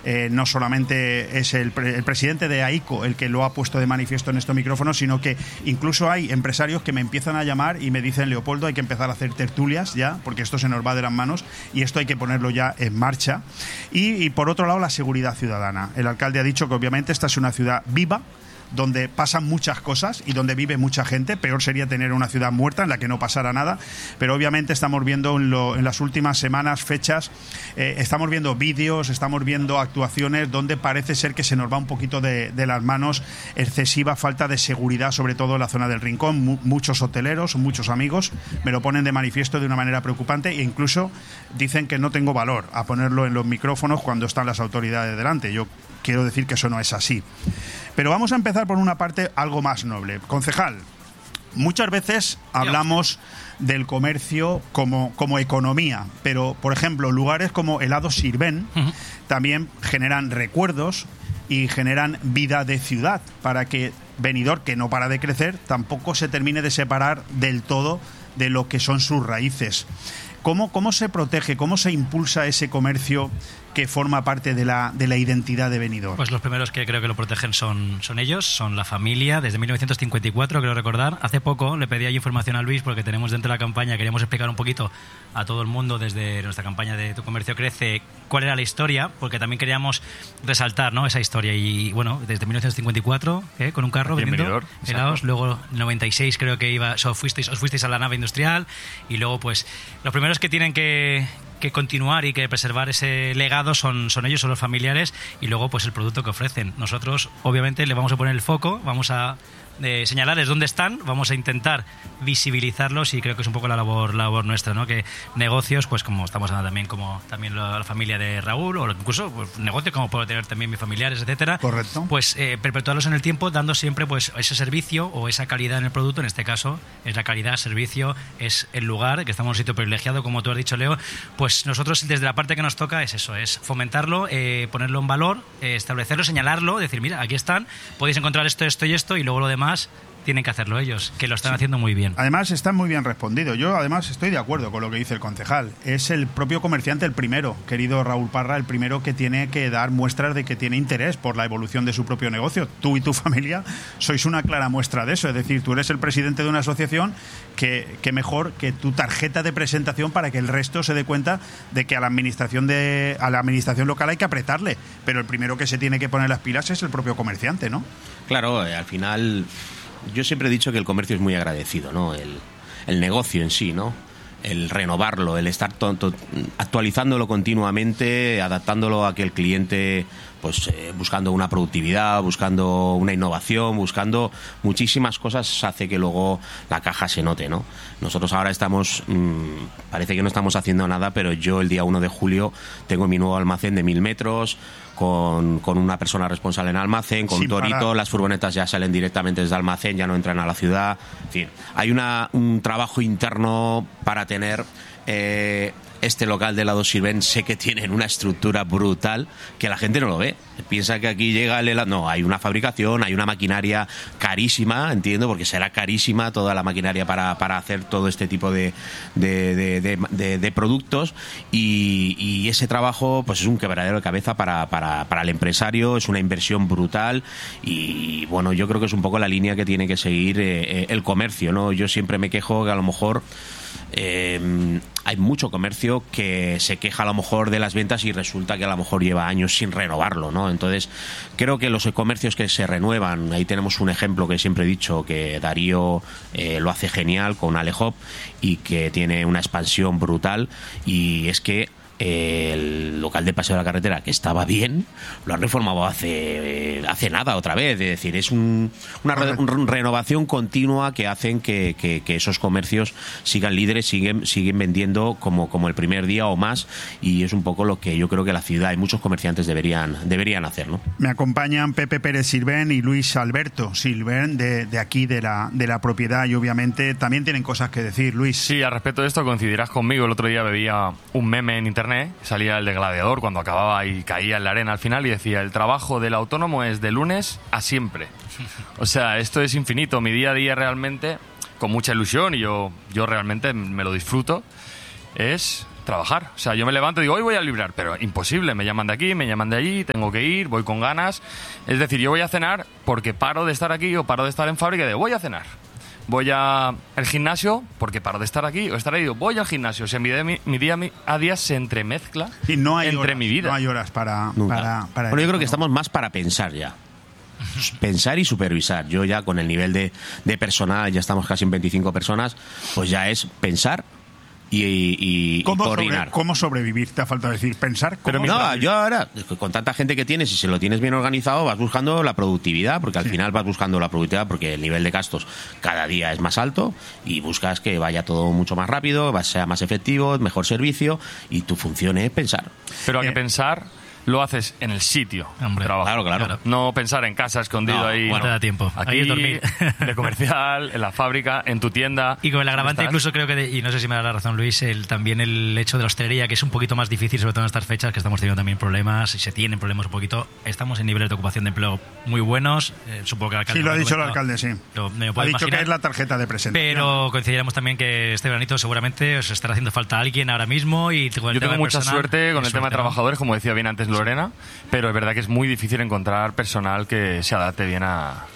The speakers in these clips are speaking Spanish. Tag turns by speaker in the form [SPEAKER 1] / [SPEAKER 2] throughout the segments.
[SPEAKER 1] no solamente es el presidente de AICO el que lo ha puesto de manifiesto en estos micrófonos, sino que incluso hay empresarios que me empiezan a llamar y me dicen: Leopoldo, hay que empezar a hacer tertulias ya, porque esto se nos va de las manos y esto hay que ponerlo ya en marcha. Y por otro lado, la seguridad ciudadana. El alcalde ha dicho que obviamente esta es una ciudad viva, donde pasan muchas cosas y donde vive mucha gente. Peor sería tener una ciudad muerta en la que no pasara nada, pero obviamente estamos viendo en las últimas semanas, fechas, estamos viendo vídeos, estamos viendo actuaciones donde parece ser que se nos va un poquito de las manos, excesiva falta de seguridad, sobre todo en la zona del Rincón. Muchos hoteleros, muchos amigos me lo ponen de manifiesto de una manera preocupante, e incluso dicen que no tengo valor a ponerlo en los micrófonos cuando están las autoridades delante. Yo quiero decir que eso no es así. Pero vamos a empezar por una parte algo más noble. Concejal, muchas veces hablamos del comercio como economía, pero, por ejemplo, lugares como Helados Sirvent también generan recuerdos y generan vida de ciudad, para que Benidorm, que no para de crecer, tampoco se termine de separar del todo de lo que son sus raíces. ¿Cómo se protege, cómo se impulsa ese comercio que forma parte de la identidad de Benidorm?
[SPEAKER 2] Pues los primeros que creo que lo protegen son ellos, son la familia, desde 1954, creo recordar. Hace poco le pedí ahí información a Luis, porque tenemos dentro de la campaña, queríamos explicar un poquito a todo el mundo desde nuestra campaña de Tu Comercio Crece cuál era la historia, porque también queríamos resaltar, ¿no?, esa historia. Y bueno, desde 1954, con un carro vendiendo helados, luego en 96 creo que os fuisteis a la nave industrial, y luego pues los primeros que tienen que continuar y que preservar ese legado son ellos, son los familiares, y luego pues el producto que ofrecen. Nosotros obviamente le vamos a poner el foco, vamos a señalarles dónde están, vamos a intentar visibilizarlos, y creo que es un poco la labor nuestra, ¿no? Que negocios, pues como estamos hablando también, como también la familia de Raúl, o incluso pues, negocios como puedo tener también mis familiares, etcétera.
[SPEAKER 1] Correcto.
[SPEAKER 2] Pues perpetuarlos en el tiempo, dando siempre pues ese servicio o esa calidad en el producto. En este caso es la calidad, servicio, es el lugar, que estamos en un sitio privilegiado, como tú has dicho, Leo. Pues nosotros desde la parte que nos toca es eso, es fomentarlo, ponerlo en valor, establecerlo, señalarlo, decir, mira, aquí están, podéis encontrar esto, esto y esto, y luego lo demás tienen que hacerlo ellos, que lo están haciendo muy bien.
[SPEAKER 1] Además, está muy bien respondido. Yo, además, estoy de acuerdo con lo que dice el concejal. Es el propio comerciante el primero, querido Raúl Parra, el primero que tiene que dar muestras de que tiene interés por la evolución de su propio negocio. Tú y tu familia sois una clara muestra de eso. Es decir, tú eres el presidente de una asociación que mejor que tu tarjeta de presentación para que el resto se dé cuenta de que a la administración local hay que apretarle. Pero el primero que se tiene que poner las pilas es el propio comerciante, ¿no?
[SPEAKER 3] Claro, al final yo siempre he dicho que el comercio es muy agradecido, ¿no? El negocio en sí, ¿no? El renovarlo, el estar actualizándolo continuamente, adaptándolo a que el cliente, pues buscando una productividad, buscando una innovación, buscando muchísimas cosas, hace que luego la caja se note, ¿no? Nosotros ahora estamos, parece que no estamos haciendo nada, pero yo el día 1 de julio tengo mi nuevo almacén de 1000 metros, con una persona responsable en almacén, con Torito, las furgonetas ya salen directamente desde almacén, ya no entran a la ciudad. En fin, hay un trabajo interno para tener este local de Helados Sirvent. Sé que tienen una estructura brutal que la gente no lo ve. Piensa que aquí llega el helado. No, hay una fabricación, hay una maquinaria carísima, entiendo, porque será carísima toda la maquinaria para hacer todo este tipo de productos, y ese trabajo pues es un quebradero de cabeza para el empresario, es una inversión brutal, y bueno, yo creo que es un poco la línea que tiene que seguir el comercio, ¿no? Yo siempre me quejo que a lo mejor hay mucho comercio que se queja a lo mejor de las ventas y resulta que a lo mejor lleva años sin renovarlo, ¿no? Entonces creo que los comercios que se renuevan, ahí tenemos un ejemplo que siempre he dicho, que Darío lo hace genial con Alehop, y que tiene una expansión brutal, y es que el local de Paseo de la Carretera, que estaba bien, lo han reformado hace nada otra vez. Es decir, es una renovación continua que hacen que esos comercios sigan líderes, siguen vendiendo como el primer día o más, y es un poco lo que yo creo que la ciudad y muchos comerciantes deberían hacer, ¿no?
[SPEAKER 1] Me acompañan Pepe Pérez Sirvent y Luis Alberto Sirvent de aquí, de la propiedad, y obviamente también tienen cosas que decir. Luis.
[SPEAKER 4] Sí, al respecto de esto coincidirás conmigo. El otro día veía un meme en internet, salía el de Gladiador cuando acababa y caía en la arena al final, y decía: el trabajo del autónomo es de lunes a siempre. O sea, esto es infinito. Mi día a día realmente, con mucha ilusión, y yo realmente me lo disfruto, es trabajar. O sea, yo me levanto y digo, hoy voy a librar, pero imposible, me llaman de aquí, me llaman de allí, tengo que ir, voy con ganas. Es decir, yo voy a cenar porque paro de estar aquí o paro de estar en fábrica y digo, voy a cenar. Voy al gimnasio porque paro de estar aquí o estar ahí, voy al gimnasio. O sea, mi día a día se entremezcla
[SPEAKER 1] no hay
[SPEAKER 4] entre
[SPEAKER 1] horas,
[SPEAKER 4] mi vida.
[SPEAKER 1] No hay horas para
[SPEAKER 3] Bueno, yo creo que estamos más para pensar ya. Pensar y supervisar. Yo ya con el nivel de personal, ya estamos casi en 25 personas, pues ya es pensar y coordinar.
[SPEAKER 1] ¿Cómo sobrevivir? Te ha faltado decir, pensar.
[SPEAKER 3] Pero no, yo ahora, con tanta gente que tienes, si se lo tienes bien organizado, vas buscando la productividad, porque al final vas buscando la productividad, porque el nivel de gastos cada día es más alto y buscas que vaya todo mucho más rápido, sea más efectivo, mejor servicio, y tu función es pensar.
[SPEAKER 4] Pero hay que pensar lo haces en el sitio.
[SPEAKER 2] Hombre,
[SPEAKER 3] claro.
[SPEAKER 4] No pensar en casa escondido ahí.
[SPEAKER 2] No te da tiempo.
[SPEAKER 4] Aquí,
[SPEAKER 2] Ahí es dormir.
[SPEAKER 4] de comercial, en la fábrica, en tu tienda.
[SPEAKER 2] Y con el agravante incluso creo que, y no sé si me da la razón Luis, también el hecho de la hostelería, que es un poquito más difícil, sobre todo en estas fechas, que estamos teniendo también problemas, y se tienen problemas un poquito. Estamos en niveles de ocupación de empleo muy buenos. Supongo que el alcalde...
[SPEAKER 1] Sí, lo ha dicho el alcalde, sí. Ha dicho que es la tarjeta de presente.
[SPEAKER 2] Pero coincidiremos también que este veranito seguramente os estará haciendo falta alguien ahora mismo. Y con el
[SPEAKER 4] Yo tengo mucha
[SPEAKER 2] personal,
[SPEAKER 4] suerte con el tema de trabajadores, como decía bien antes Lorena, pero es verdad que es muy difícil encontrar personal que se adapte bien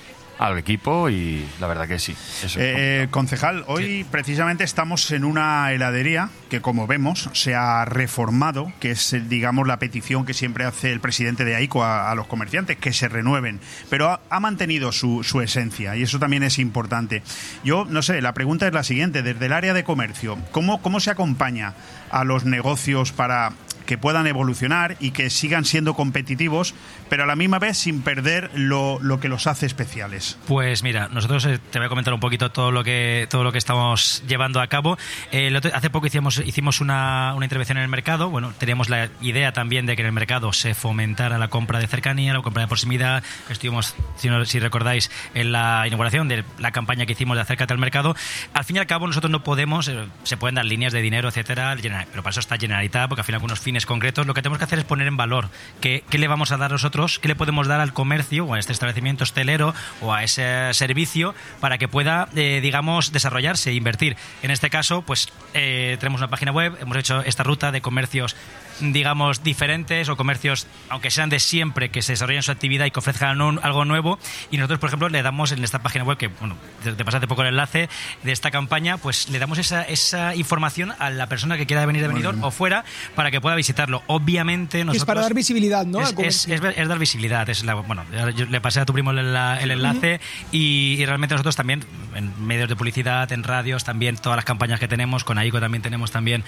[SPEAKER 4] al equipo, y la verdad que sí. Eso
[SPEAKER 1] concejal, hoy precisamente estamos en una heladería que, como vemos, se ha reformado, que es, digamos, la petición que siempre hace el presidente de AICO a los comerciantes, que se renueven, pero ha mantenido su esencia, y eso también es importante. Yo, no sé, la pregunta es la siguiente: desde el área de comercio, ¿cómo se acompaña a los negocios para que puedan evolucionar y que sigan siendo competitivos, pero a la misma vez sin perder lo que los hace especiales?
[SPEAKER 2] Pues mira, nosotros te voy a comentar un poquito todo lo que estamos llevando a cabo. Hace poco hicimos una intervención en el mercado. Bueno, teníamos la idea también de que en el mercado se fomentara la compra de cercanía, la compra de proximidad. Estuvimos, si recordáis, en la inauguración de la campaña que hicimos de Acércate al Mercado. Al fin y al cabo, nosotros no podemos, se pueden dar líneas de dinero, etcétera, pero para eso está Generalitat, porque al final algunos fines concretos, lo que tenemos que hacer es poner en valor qué le vamos a dar nosotros, qué le podemos dar al comercio o a este establecimiento hostelero o a ese servicio para que pueda, digamos, desarrollarse e invertir. En este caso, pues tenemos una página web, hemos hecho esta ruta de comercios, digamos, diferentes, o comercios, aunque sean de siempre, que se desarrollen su actividad y que ofrezcan algo nuevo. Y nosotros, por ejemplo, le damos en esta página web, que, bueno, te pasaste poco el enlace de esta campaña, pues le damos esa información a la persona que quiera venir de Benidorm o fuera, para que pueda visitarlo. Obviamente nosotros...
[SPEAKER 5] Es para dar visibilidad, ¿no?
[SPEAKER 2] Es dar visibilidad. Bueno, yo le pasé a tu primo el enlace, y realmente nosotros también, en medios de publicidad, en radios, también todas las campañas que tenemos, con AICO también tenemos también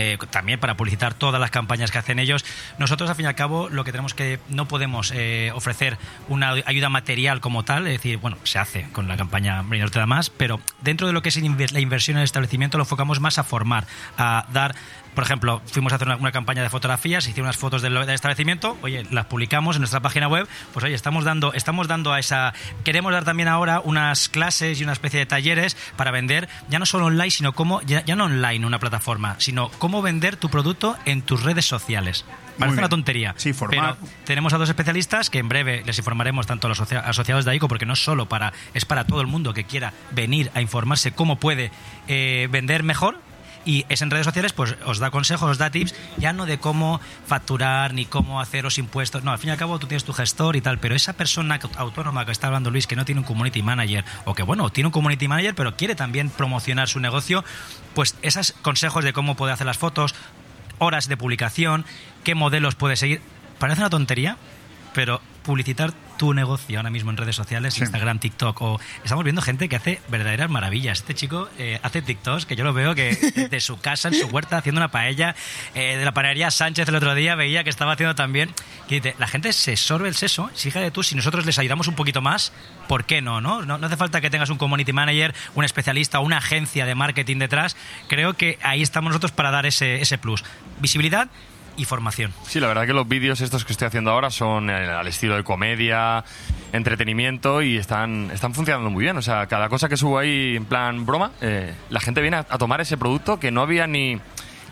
[SPEAKER 2] para publicitar todas las campañas que hacen ellos. Nosotros, al fin y al cabo, lo que tenemos que no podemos ofrecer una ayuda material como tal, es decir, bueno, se hace con la campaña Benidorm te da más, pero dentro de lo que es la inversión en el establecimiento lo enfocamos más a formar, a dar. Por ejemplo, fuimos a hacer una campaña de fotografías, hicimos unas fotos del establecimiento, oye, las publicamos en nuestra página web, pues oye, estamos dando a esa... Queremos dar también ahora unas clases y una especie de talleres para vender, ya no solo online, sino ya no online una plataforma, sino cómo vender tu producto en tus redes sociales. Parece una tontería,
[SPEAKER 1] sí,
[SPEAKER 2] pero tenemos a dos especialistas que en breve les informaremos tanto a los asociados de AICO, porque no es solo es para todo el mundo que quiera venir a informarse cómo puede vender mejor. Y es en redes sociales, pues os da consejos, os da tips, ya no de cómo facturar ni cómo hacer los impuestos. No, al fin y al cabo tú tienes tu gestor y tal, pero esa persona autónoma que está hablando Luis, que no tiene un community manager, o que bueno, tiene un community manager, pero quiere también promocionar su negocio, pues esos consejos de cómo puede hacer las fotos, horas de publicación, qué modelos puede seguir. Parece una tontería, pero publicitar tu negocio ahora mismo en redes sociales, sí. Instagram, TikTok, o estamos viendo gente que hace verdaderas maravillas. Este chico hace TikToks, que yo lo veo que de su casa, en su huerta, haciendo una paella, de la panadería Sánchez el otro día veía que estaba haciendo también, que dice, la gente se sorbe el seso. Fíjate tú, si nosotros les ayudamos un poquito más, ¿por qué no? No hace falta que tengas un community manager, un especialista, una agencia de marketing detrás. Creo que ahí estamos nosotros para dar ese plus. Visibilidad y formación.
[SPEAKER 4] Sí, la verdad que los vídeos estos que estoy haciendo ahora son al estilo de comedia, entretenimiento, y están funcionando muy bien. O sea, cada cosa que subo ahí en plan broma, la gente viene a tomar ese producto que no había ni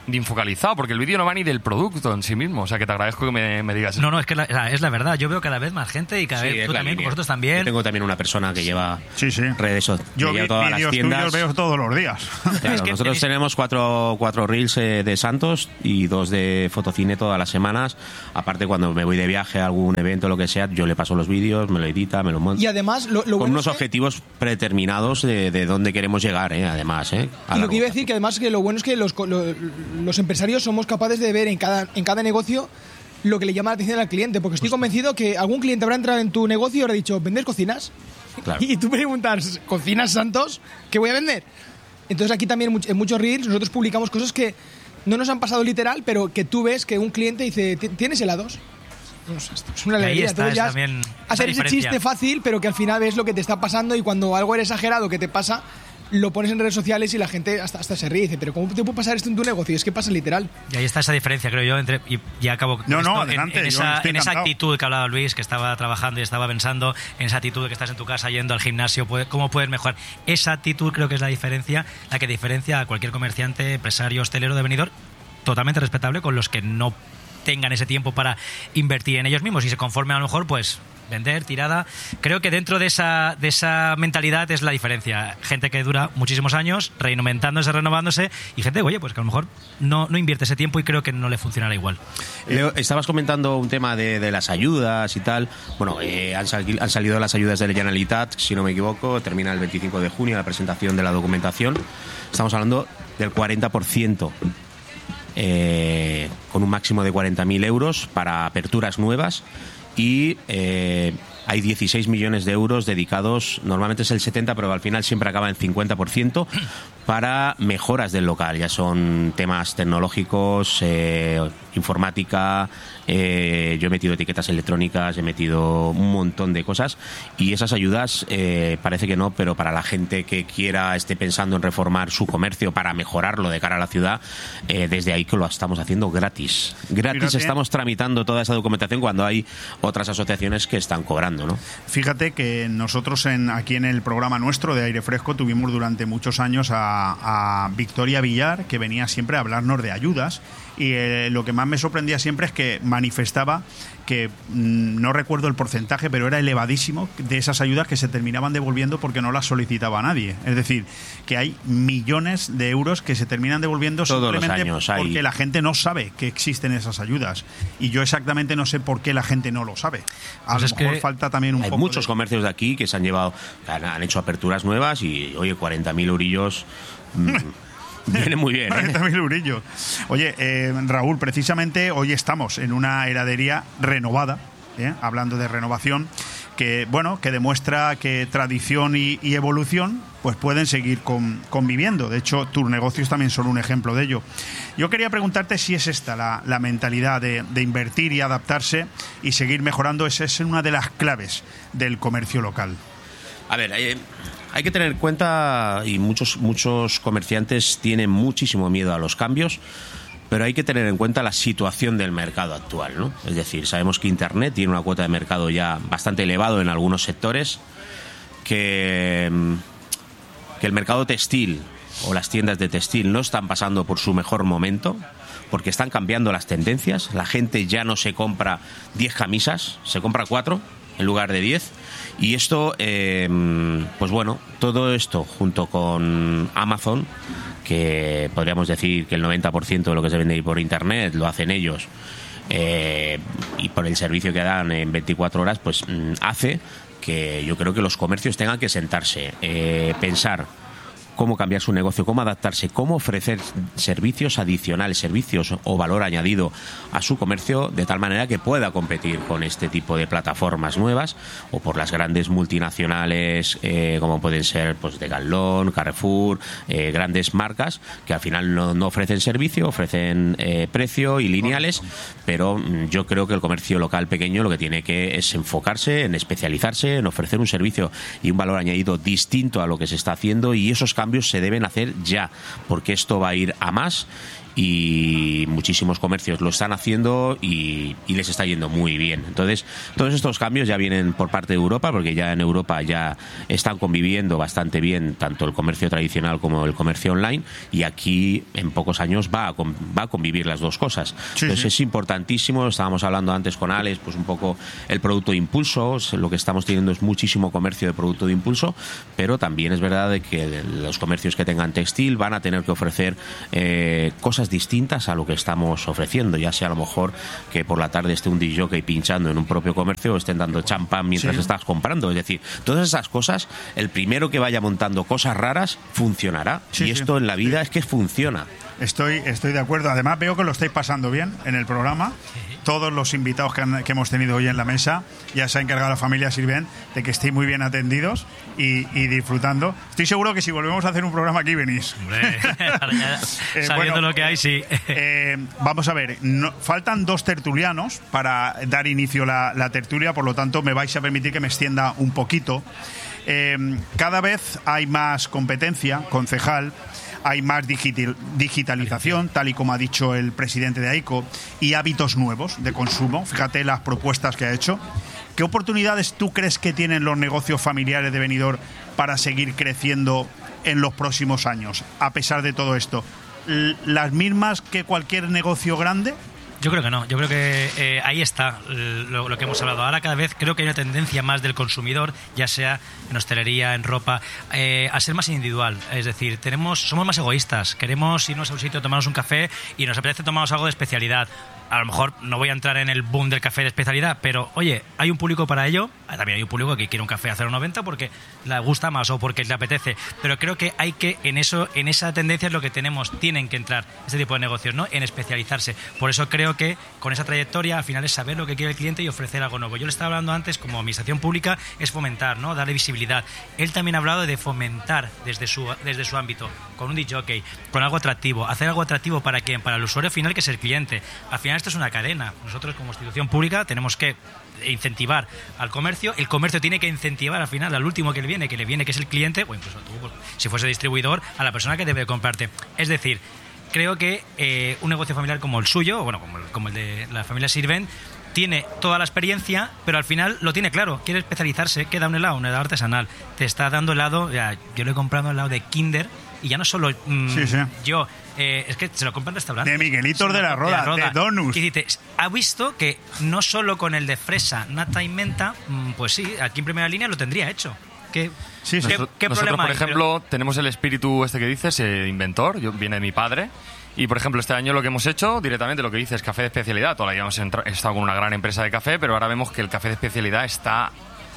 [SPEAKER 4] de infocalizado, porque el vídeo no va ni del producto en sí mismo. O sea, que te agradezco que me digas eso.
[SPEAKER 2] No, es que es la verdad. Yo veo cada vez más gente y cada vez tú también, vosotros también.
[SPEAKER 3] Yo tengo también una persona que lleva redes sociales.
[SPEAKER 1] Yo todas las tiendas. Yo veo todos los días.
[SPEAKER 3] Claro, nosotros tenemos cuatro reels de Santos y 2 de Fotocine todas las semanas. Aparte, cuando me voy de viaje a algún evento o lo que sea, yo le paso los vídeos, me lo edita, me lo monta.
[SPEAKER 5] Y además, lo
[SPEAKER 3] con
[SPEAKER 5] bueno
[SPEAKER 3] unos objetivos predeterminados de dónde queremos llegar, además.
[SPEAKER 5] Y lo que iba a decir, que además que lo bueno es que los empresarios somos capaces de ver en cada negocio lo que le llama la atención al cliente, porque estoy convencido que algún cliente habrá entrado en tu negocio y habrá dicho, ¿vendes cocinas?
[SPEAKER 3] Claro.
[SPEAKER 5] Y tú preguntas, ¿cocinas, Santos? ¿Qué voy a vender? Entonces aquí también en muchos reels nosotros publicamos cosas que no nos han pasado literal, pero que tú ves que un cliente dice, ¿tienes helados? Es una alegría. Hacer ese chiste fácil, pero que al final ves lo que te está pasando, y cuando algo era exagerado que te pasa, lo pones en redes sociales y la gente hasta se ríe y dice, pero ¿cómo te puede pasar esto en tu negocio? Es que pasa literal.
[SPEAKER 2] Y ahí está esa diferencia, creo yo, y ya acabo
[SPEAKER 1] adelante,
[SPEAKER 2] en esa actitud que hablaba Luis, que estaba trabajando y estaba pensando, en esa actitud de que estás en tu casa yendo al gimnasio, cómo puedes mejorar. Esa actitud creo que es la que diferencia a cualquier comerciante, empresario, hostelero de venidor, totalmente respetable, con los que no tengan ese tiempo para invertir en ellos mismos y se conformen a lo mejor pues vender, tirada. Creo que dentro de esa mentalidad es la diferencia. Gente que dura muchísimos años reinventándose, renovándose, y gente, oye, pues que a lo mejor no invierte ese tiempo y creo que no le funcionará igual.
[SPEAKER 3] Leo, estabas comentando un tema de las ayudas y tal. Bueno, han salido las ayudas de la Generalitat, si no me equivoco, termina el 25 de junio la presentación de la documentación. Estamos hablando del 40%. Con un máximo de 40.000 euros para aperturas nuevas, y hay 16 millones de euros dedicados, normalmente es el 70%, pero al final siempre acaba en 50%, para mejoras del local. Ya son temas tecnológicos, informática, yo he metido etiquetas electrónicas, he metido un montón de cosas, y esas ayudas parece que no, pero para la gente que esté pensando en reformar su comercio para mejorarlo de cara a la ciudad, desde ahí que lo estamos haciendo gratis. Fíjate, estamos tramitando toda esa documentación cuando hay otras asociaciones que están cobrando, ¿no?
[SPEAKER 1] Fíjate que nosotros aquí en el programa nuestro de Aire Fresco tuvimos durante muchos años a Victoria Villar, que venía siempre a hablarnos de ayudas, y lo que más me sorprendía siempre es que manifestaba que no recuerdo el porcentaje, pero era elevadísimo, de esas ayudas que se terminaban devolviendo porque no las solicitaba nadie. Es decir, que hay millones de euros que se terminan devolviendo
[SPEAKER 3] todos
[SPEAKER 1] simplemente
[SPEAKER 3] los años,
[SPEAKER 1] porque la gente no sabe que existen esas ayudas. Y yo exactamente no sé por qué la gente no lo sabe. A lo mejor falta también un poco.
[SPEAKER 3] Hay muchos comercios de aquí que se han llevado, han hecho aperturas nuevas y, oye, 40.000 eurillos... Viene muy bien.
[SPEAKER 1] 40.000 eurillos. Oye, Raúl, precisamente hoy estamos en una heladería renovada, hablando de renovación, que demuestra que tradición y evolución pues pueden seguir conviviendo. De hecho, tus negocios también son un ejemplo de ello. Yo quería preguntarte si es esta la mentalidad de invertir y adaptarse y seguir mejorando. Esa es una de las claves del comercio local.
[SPEAKER 3] A ver, hay que tener en cuenta, y muchos comerciantes tienen muchísimo miedo a los cambios, pero hay que tener en cuenta la situación del mercado actual, ¿no? Es decir, sabemos que Internet tiene una cuota de mercado ya bastante elevado en algunos sectores, que el mercado textil o las tiendas de textil no están pasando por su mejor momento, porque están cambiando las tendencias. La gente ya no se compra 10 camisas, se compra 4 en lugar de 10. Y esto, pues bueno, todo esto junto con Amazon, que podríamos decir que el 90% de lo que se vende por Internet lo hacen ellos, y por el servicio que dan en 24 horas, pues hace que yo creo que los comercios tengan que sentarse, pensar cómo cambiar su negocio, cómo adaptarse, cómo ofrecer servicios adicionales, servicios o valor añadido a su comercio, de tal manera que pueda competir con este tipo de plataformas nuevas o por las grandes multinacionales, como pueden ser pues Decathlon, Carrefour, grandes marcas que al final no ofrecen servicio, ofrecen precio y lineales, pero yo creo que el comercio local pequeño lo que tiene que es enfocarse en especializarse, en ofrecer un servicio y un valor añadido distinto a lo que se está haciendo, y esos cambios se deben hacer ya, porque esto va a ir a más y muchísimos comercios lo están haciendo y les está yendo muy bien. Entonces, todos estos cambios ya vienen por parte de Europa, porque ya en Europa ya están conviviendo bastante bien tanto el comercio tradicional como el comercio online, y aquí en pocos años va a convivir las dos cosas. Entonces es importantísimo, estábamos hablando antes con Alex, pues un poco el producto de impulso, lo que estamos teniendo es muchísimo comercio de producto de impulso, pero también es verdad de que los comercios que tengan textil van a tener que ofrecer cosas distintas a lo que estamos ofreciendo, ya sea a lo mejor que por la tarde esté un DJ jockey pinchando en un propio comercio o estén dando champán mientras estás comprando. Es decir, todas esas cosas, el primero que vaya montando cosas raras funcionará, y esto en la vida es que funciona.
[SPEAKER 1] Estoy de acuerdo. Además veo que lo estáis pasando bien en el programa. Todos los invitados que hemos tenido hoy en la mesa, ya se ha encargado la familia Sirvent de que estéis muy bien atendidos y disfrutando. Estoy seguro que si volvemos a hacer un programa aquí venís.
[SPEAKER 2] Hombre, sabiendo lo que hay, sí.
[SPEAKER 1] Vamos a ver, faltan 2 tertulianos para dar inicio a la tertulia, por lo tanto me vais a permitir que me extienda un poquito. Cada vez hay más competencia, concejal. Hay más digitalización, tal y como ha dicho el presidente de AICO, y hábitos nuevos de consumo. Fíjate las propuestas que ha hecho. ¿Qué oportunidades tú crees que tienen los negocios familiares de Benidorm para seguir creciendo en los próximos años, a pesar de todo esto? ¿Las mismas que cualquier negocio grande?
[SPEAKER 2] Yo creo que no, yo creo que ahí está lo que hemos hablado. Ahora cada vez creo que hay una tendencia más del consumidor, ya sea en hostelería, en ropa, a ser más individual. Es decir, somos más egoístas, queremos irnos a un sitio, tomarnos un café y nos apetece tomarnos algo de especialidad. A lo mejor no voy a entrar en el boom del café de especialidad, pero oye, hay un público para ello. También hay un público que quiere un café a 0,90 porque le gusta más o porque le apetece. Pero creo que hay que, en esa tendencia es lo que tienen que entrar este tipo de negocios, ¿no? En especializarse. Por eso creo que con esa trayectoria al final es saber lo que quiere el cliente y ofrecer algo nuevo. Yo le estaba hablando antes, como administración pública, es fomentar, ¿no? Darle visibilidad. Él también ha hablado de fomentar desde su ámbito, con un DJ, con algo atractivo. Hacer algo atractivo ¿para quién? Para el usuario final, que es el cliente. Al final esto es una cadena. Nosotros como institución pública tenemos que incentivar al comercio, el comercio tiene que incentivar al final al último que le viene, que es el cliente, o incluso tú, si fuese distribuidor, a la persona que debe comprarte. Es decir, creo que un negocio familiar como el suyo, bueno, como el de la familia Sirvent, tiene toda la experiencia, pero al final lo tiene claro, quiere especializarse, queda un helado artesanal, te está dando helado, yo le he comprado helado de Kinder, y ya no solo yo, es que se lo compran en restaurante.
[SPEAKER 1] De Miguelitos de la Roda, de Donuts.
[SPEAKER 2] Y dices, ha visto que no solo con el de fresa, nata y menta, pues sí, aquí en primera línea lo tendría hecho. ¿Qué
[SPEAKER 4] nosotros,
[SPEAKER 2] problema
[SPEAKER 4] por ejemplo, tenemos el espíritu este que dices, inventor, viene de mi padre. Y, por ejemplo, este año lo que hemos hecho, directamente lo que dices, café de especialidad. Todavía hemos estado con una gran empresa de café, pero ahora vemos que el café de especialidad está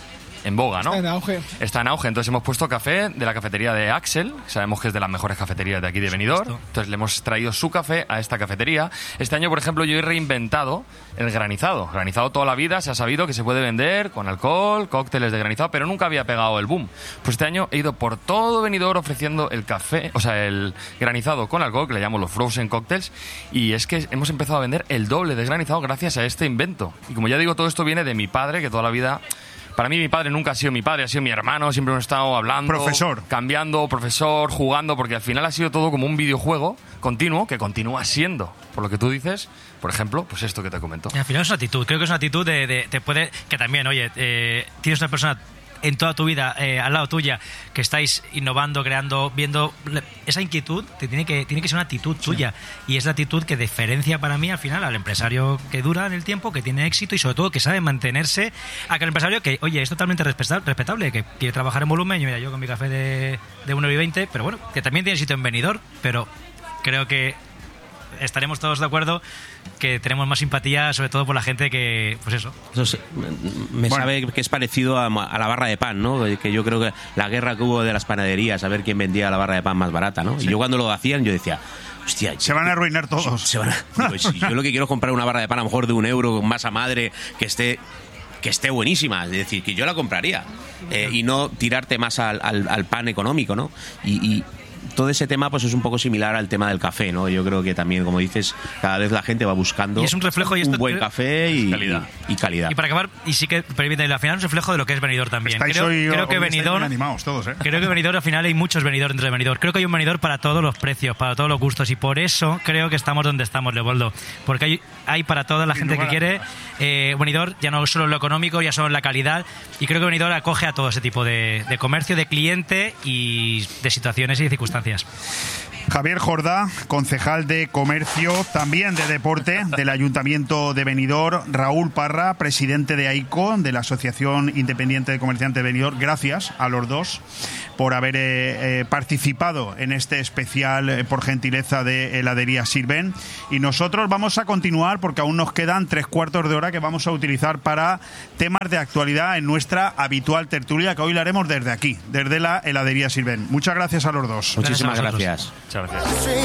[SPEAKER 4] en boga, ¿no?
[SPEAKER 5] Está en auge.
[SPEAKER 4] Está en auge. Entonces hemos puesto café de la cafetería de Axel, que sabemos que es de las mejores cafeterías de aquí de Benidorm. Entonces le hemos traído su café a esta cafetería. Este año, por ejemplo, yo he reinventado el granizado. Granizado toda la vida se ha sabido que se puede vender con alcohol, cócteles de granizado, pero nunca había pegado el boom. Pues este año he ido por todo Benidorm ofreciendo el café, o sea, el granizado con alcohol, que le llamo los frozen cocktails, y es que hemos empezado a vender el doble de granizado gracias a este invento. Y como ya digo, todo esto viene de mi padre, que toda la vida... Para mí mi padre nunca ha sido mi padre, ha sido mi hermano, siempre hemos estado hablando, cambiando, profesor, jugando, porque al final ha sido todo como un videojuego continuo, que continúa siendo, por lo que tú dices, por ejemplo, pues esto que te comento.
[SPEAKER 2] Al final es una actitud, creo que es una actitud te puede, que también, oye, tienes una persona en toda tu vida, al lado tuya, que estáis innovando, creando, viendo esa inquietud, tiene que ser una actitud tuya, y es la actitud que diferencia para mí al final al empresario que dura en el tiempo, que tiene éxito y sobre todo que sabe mantenerse, a que el empresario que, oye, es totalmente respetable, que quiere trabajar en volumen. Mira, yo con mi café de 1,20 €, pero bueno, que también tiene sitio en Benidorm, pero creo que estaremos todos de acuerdo que tenemos más simpatía, sobre todo por la gente que, pues eso.
[SPEAKER 3] Sabe que es parecido a la barra de pan, ¿no? Que yo creo que la guerra que hubo de las panaderías, a ver quién vendía la barra de pan más barata, ¿no? Sí. Y yo cuando lo hacían, yo decía, hostia,
[SPEAKER 1] se van a arruinar todos.
[SPEAKER 3] Yo lo que quiero es comprar una barra de pan a lo mejor de €1 con masa madre que esté buenísima, es decir, que yo la compraría, y no tirarte más al pan económico, ¿no? Y todo ese tema pues es un poco similar al tema del café, ¿no? Yo creo que también, como dices, cada vez la gente va buscando
[SPEAKER 2] y es un reflejo, y esto,
[SPEAKER 3] un buen café y calidad.
[SPEAKER 2] Y para acabar, y sí que permíteme, al final es un reflejo de lo que es Benidorm también.
[SPEAKER 1] Creo que Benidorm animados todos, ¿eh?
[SPEAKER 2] Creo que Benidorm, al final hay muchos Benidorm dentro de Benidorm. Creo que hay un Benidorm para todos los precios, para todos los gustos, y por eso creo que estamos donde estamos, Leopoldo, porque hay para toda la gente que quiere. Benidorm ya no solo en lo económico, ya solo en la calidad, y creo que Benidorm acoge a todo ese tipo de comercio, de cliente y de situaciones y de circunstancias.
[SPEAKER 1] Javier Jordá, concejal de Comercio, también de Deporte del Ayuntamiento de Benidorm. Raúl Parra, presidente de AICO, de la Asociación Independiente de Comerciantes de Benidorm. Gracias a los dos por haber participado en este especial por gentileza de Heladería Sirven. Y nosotros vamos a continuar porque aún nos quedan 3/4 de hora que vamos a utilizar para temas de actualidad en nuestra habitual tertulia, que hoy la haremos desde aquí, desde la Heladería Sirven. Muchas gracias a los dos.
[SPEAKER 3] Muchísimas gracias.
[SPEAKER 4] Muchas gracias.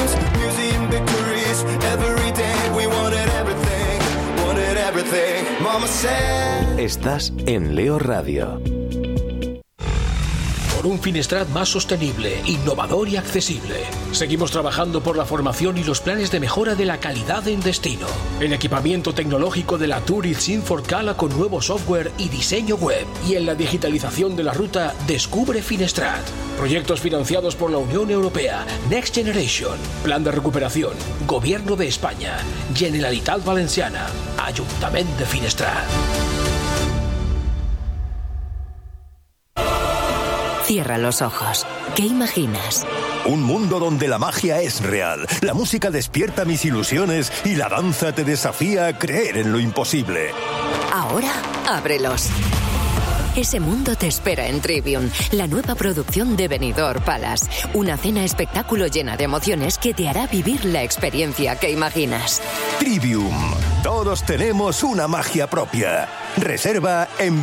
[SPEAKER 6] Estás en Leo Radio.
[SPEAKER 7] Por un Finestrat más sostenible, innovador y accesible. Seguimos trabajando por la formación y los planes de mejora de la calidad en destino. El equipamiento tecnológico de la Tourist Inforcala con nuevo software y diseño web. Y en la digitalización de la ruta Descubre Finestrat. Proyectos financiados por la Unión Europea, Next Generation, Plan de Recuperación, Gobierno de España, Generalitat Valenciana, Ayuntamiento de Finestrat.
[SPEAKER 8] Cierra los ojos. ¿Qué imaginas?
[SPEAKER 9] Un mundo donde la magia es real, la música despierta mis ilusiones y la danza te desafía a creer en lo imposible.
[SPEAKER 8] Ahora, ábrelos. Ese mundo te espera en Trivium, la nueva producción de Benidorm Palace. Una cena espectáculo llena de emociones que te hará vivir la experiencia que imaginas.
[SPEAKER 9] Trivium. Todos tenemos una magia propia. Reserva en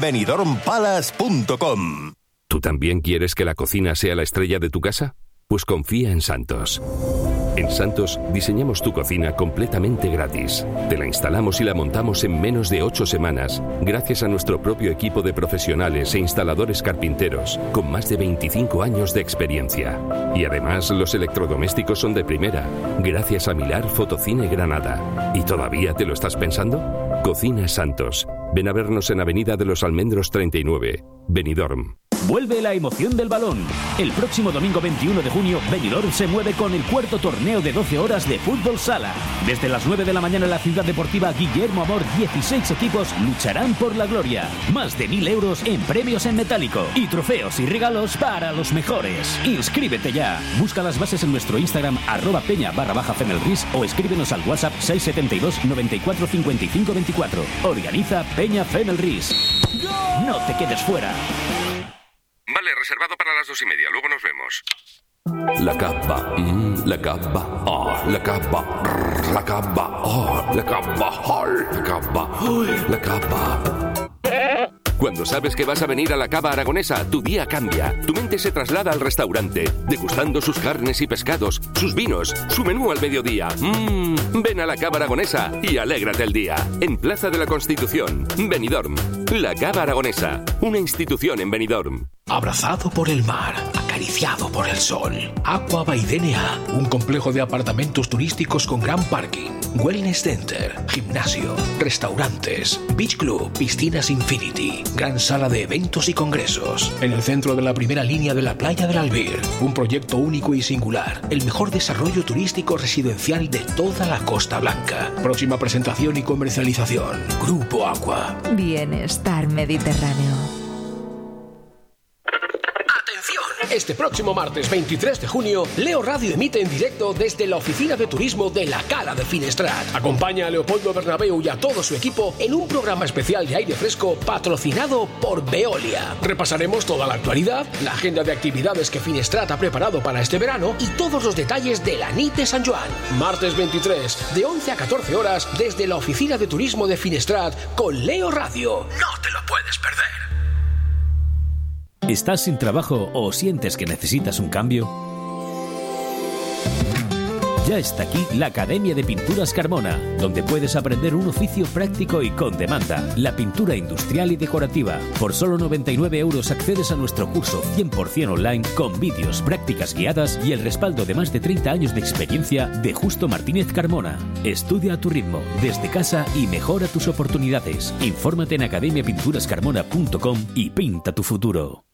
[SPEAKER 9] benidormpalace.com.
[SPEAKER 6] ¿Tú también quieres que la cocina sea la estrella de tu casa? Pues confía en Santos. En Santos diseñamos tu cocina completamente gratis. Te la instalamos y la montamos en menos de 8 semanas, gracias a nuestro propio equipo de profesionales e instaladores carpinteros, con más de 25 años de experiencia. Y además los electrodomésticos son de primera, gracias a Milar Fotocine Granada. ¿Y todavía te lo estás pensando? Cocina Santos. Ven a vernos en Avenida de los Almendros 39, Benidorm.
[SPEAKER 10] Vuelve la emoción del balón. El próximo domingo 21 de junio, Benidorm se mueve con el cuarto torneo de 12 horas de fútbol sala. Desde las 9 de la mañana en la Ciudad Deportiva Guillermo Amor, 16 equipos lucharán por la gloria. Más de 1.000 euros en premios en metálico y trofeos y regalos para los mejores. Inscríbete ya. Busca las bases en nuestro Instagram @peña_fenelris o escríbenos al WhatsApp 672 94 55 24. Organiza Peña Fenelris. No te quedes fuera.
[SPEAKER 11] Vale, reservado para las 2:30. Luego nos vemos.
[SPEAKER 6] La capa, la capa, la capa, la capa, la capa, la capa, la capa. Cuando sabes que vas a venir a la Cava Aragonesa, tu día cambia. Tu mente se traslada al restaurante, degustando sus carnes y pescados, sus vinos, su menú al mediodía. Ven a la Cava Aragonesa y alégrate el día. En Plaza de la Constitución, Benidorm. La Cava Aragonesa, una institución en Benidorm.
[SPEAKER 7] Abrazado por el mar, acariciado por el sol. Aqua by DNA, un complejo de apartamentos turísticos con gran parking, wellness center, gimnasio, restaurantes, beach club, piscinas infinity, gran sala de eventos y congresos. En el centro de la primera línea de la playa del Albir, un proyecto único y singular, el mejor desarrollo turístico residencial de toda la Costa Blanca. Próxima presentación y comercialización, Grupo Aqua.
[SPEAKER 8] Bienestar Mediterráneo.
[SPEAKER 7] Este próximo martes 23 de junio, Leo Radio emite en directo desde la Oficina de Turismo de la Cala de Finestrat. Acompaña a Leopoldo Bernabéu y a todo su equipo en un programa especial de aire fresco patrocinado por Veolia. Repasaremos toda la actualidad, la agenda de actividades que Finestrat ha preparado para este verano y todos los detalles de la NIT de San Joan. Martes 23, de 11 a 14 horas, desde la Oficina de Turismo de Finestrat con Leo Radio. No te lo puedes perder.
[SPEAKER 10] ¿Estás sin trabajo o sientes que necesitas un cambio? Ya está aquí la Academia de Pinturas Carmona, donde puedes aprender un oficio práctico y con demanda, la pintura industrial y decorativa. Por solo 99 € accedes a nuestro curso 100% online con vídeos, prácticas guiadas y el respaldo de más de 30 años de experiencia de Justo Martínez Carmona. Estudia a tu ritmo, desde casa y mejora tus oportunidades. Infórmate en academiapinturascarmona.com y pinta tu futuro.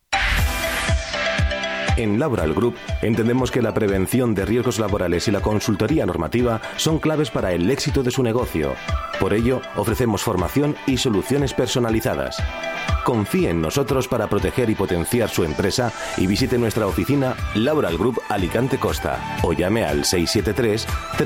[SPEAKER 12] En Laboral Group entendemos que la prevención de riesgos laborales y la consultoría normativa son claves para el éxito de su negocio. Por ello, ofrecemos formación y soluciones personalizadas. Confíe en nosotros para proteger y potenciar su empresa y visite nuestra oficina Laboral Group Alicante Costa o llame al 673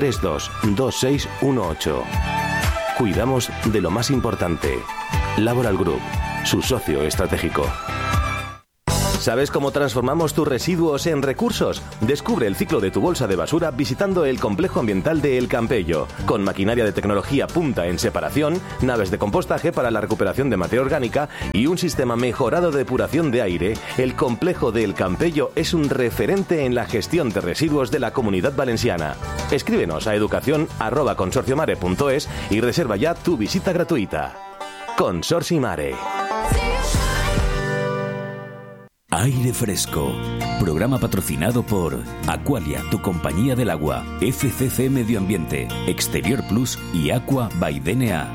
[SPEAKER 12] 322618. Cuidamos de lo más importante. Laboral Group, su socio estratégico. ¿Sabes cómo transformamos tus residuos en recursos? Descubre el ciclo de tu bolsa de basura visitando el complejo ambiental de El Campello, con maquinaria de tecnología punta en separación, naves de compostaje para la recuperación de materia orgánica y un sistema mejorado de depuración de aire. El complejo de El Campello es un referente en la gestión de residuos de la Comunidad Valenciana. Escríbenos a educación@consorciomare.es y reserva ya tu visita gratuita. Consorcio Mare.
[SPEAKER 10] Aire Fresco, programa patrocinado por Aqualia, tu compañía del agua, FCC Medio Ambiente, Exterior Plus y Aqua by DNA.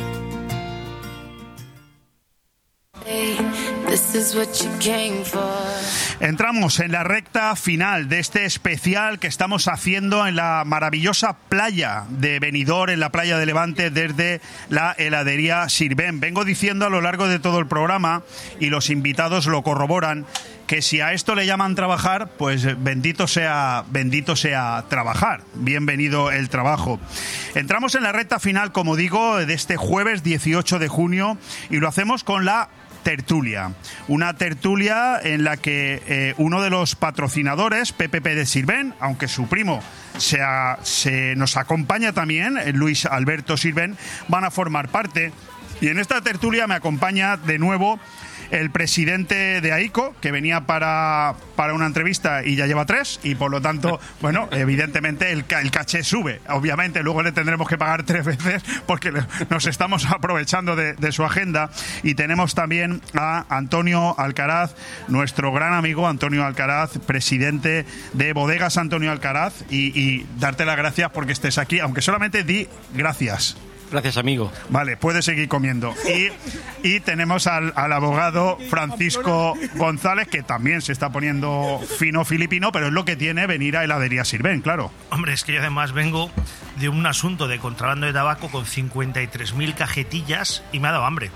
[SPEAKER 1] Entramos en la recta final de este especial que estamos haciendo en la maravillosa playa de Benidorm, en la playa de Levante, desde la heladería Sirvent. Vengo diciendo a lo largo de todo el programa, y los invitados lo corroboran, que si a esto le llaman trabajar, pues bendito sea trabajar. Bienvenido el trabajo. Entramos en la recta final, como digo, de este jueves 18 de junio y lo hacemos con la tertulia. Una tertulia en la que uno de los patrocinadores, PPP de Sirvent, aunque su primo se nos acompaña también, Luis Alberto Sirvent, van a formar parte. Y en esta tertulia me acompaña de nuevo el presidente de AICO, que venía para una entrevista y ya lleva 3, y por lo tanto, bueno, evidentemente el caché sube. Obviamente luego le tendremos que pagar 3 veces porque nos estamos aprovechando de su agenda. Y tenemos también a Antonio Alcaraz, nuestro gran amigo Antonio Alcaraz, presidente de Bodegas Antonio Alcaraz, y darte las gracias porque estés aquí, aunque solamente di gracias.
[SPEAKER 13] Gracias, amigo.
[SPEAKER 1] Vale, puedes seguir comiendo. Y tenemos al abogado Francisco González, que también se está poniendo fino filipino, pero es lo que tiene venir a heladería Sirvent, claro.
[SPEAKER 13] Hombre, es que yo además vengo de un asunto de contrabando de tabaco con 53.000 cajetillas y me ha dado hambre.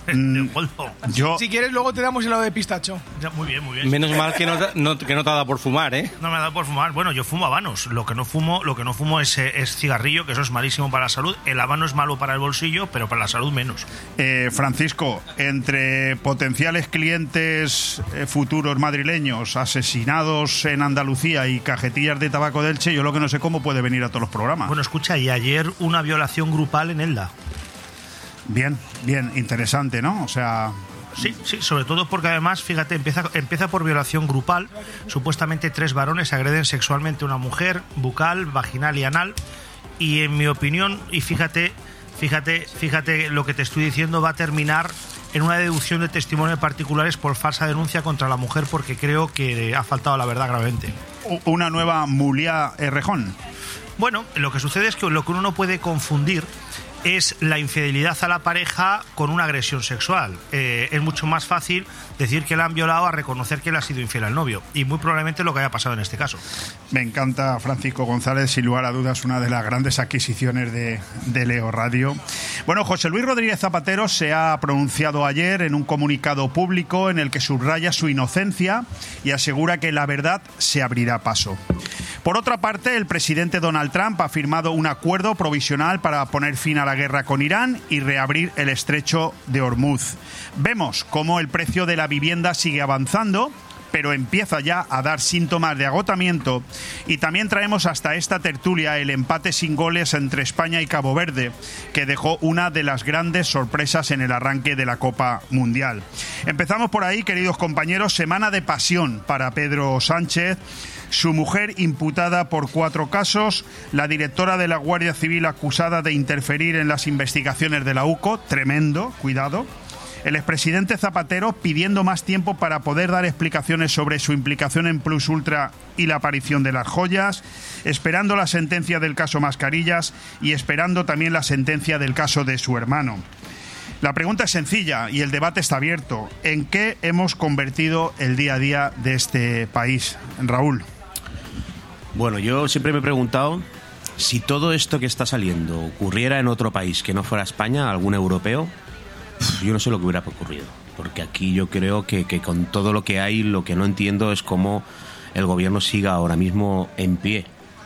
[SPEAKER 5] Si quieres, luego te damos helado de pistacho.
[SPEAKER 13] Ya, muy bien, muy bien.
[SPEAKER 14] Menos mal que no te ha dado por fumar, ¿eh?
[SPEAKER 13] No me ha dado por fumar. Bueno, yo fumo habanos. Lo que no fumo es cigarrillo, que eso es malísimo para la salud. El habano es malo para el bolsillo, pero para la salud menos.
[SPEAKER 1] Francisco, entre potenciales clientes futuros madrileños asesinados en Andalucía y cajetillas de tabaco de Elche, yo lo que no sé cómo puede venir a todos los programas.
[SPEAKER 13] Bueno, escucha, y ayer una violación grupal en Elda.
[SPEAKER 1] Bien, interesante, ¿no? O sea...
[SPEAKER 13] Sí, sobre todo porque además, fíjate, empieza por violación grupal. Supuestamente 3 varones agreden sexualmente a una mujer, bucal, vaginal y anal. Y en mi opinión, y fíjate lo que te estoy diciendo, va a terminar en una deducción de testimonios particulares por falsa denuncia contra la mujer, porque creo que ha faltado la verdad gravemente.
[SPEAKER 1] Una nueva Mulia Errejón.
[SPEAKER 13] Bueno, lo que sucede es que lo que uno no puede confundir es la infidelidad a la pareja con una agresión sexual. Es mucho más fácil decir que la han violado a reconocer que le ha sido infiel al novio, y muy probablemente lo que haya pasado en este caso.
[SPEAKER 1] Me encanta Francisco González, sin lugar a dudas una de las grandes adquisiciones de Leo Radio. Bueno, José Luis Rodríguez Zapatero se ha pronunciado ayer en un comunicado público en el que subraya su inocencia y asegura que la verdad se abrirá paso. Por otra parte, el presidente Donald Trump ha firmado un acuerdo provisional para poner fin a la guerra con Irán y reabrir el estrecho de Hormuz. Vemos cómo el precio de la vivienda sigue avanzando, pero empieza ya a dar síntomas de agotamiento, y también traemos hasta esta tertulia el empate sin goles entre España y Cabo Verde, que dejó una de las grandes sorpresas en el arranque de la Copa Mundial. Empezamos por ahí, queridos compañeros. Semana de pasión para Pedro Sánchez. Su mujer imputada por 4 casos, la directora de la Guardia Civil acusada de interferir en las investigaciones de la UCO, tremendo, cuidado. El expresidente Zapatero pidiendo más tiempo para poder dar explicaciones sobre su implicación en Plus Ultra y la aparición de las joyas, esperando la sentencia del caso Mascarillas y esperando también la sentencia del caso de su hermano. La pregunta es sencilla y el debate está abierto. ¿En qué hemos convertido el día a día de este país? Raúl.
[SPEAKER 3] Bueno, yo siempre me he preguntado si todo esto que está saliendo ocurriera en otro país que no fuera España, algún europeo, yo no sé lo que hubiera ocurrido. Porque aquí yo creo que con todo lo que hay, lo que no entiendo es cómo el gobierno siga ahora mismo en pie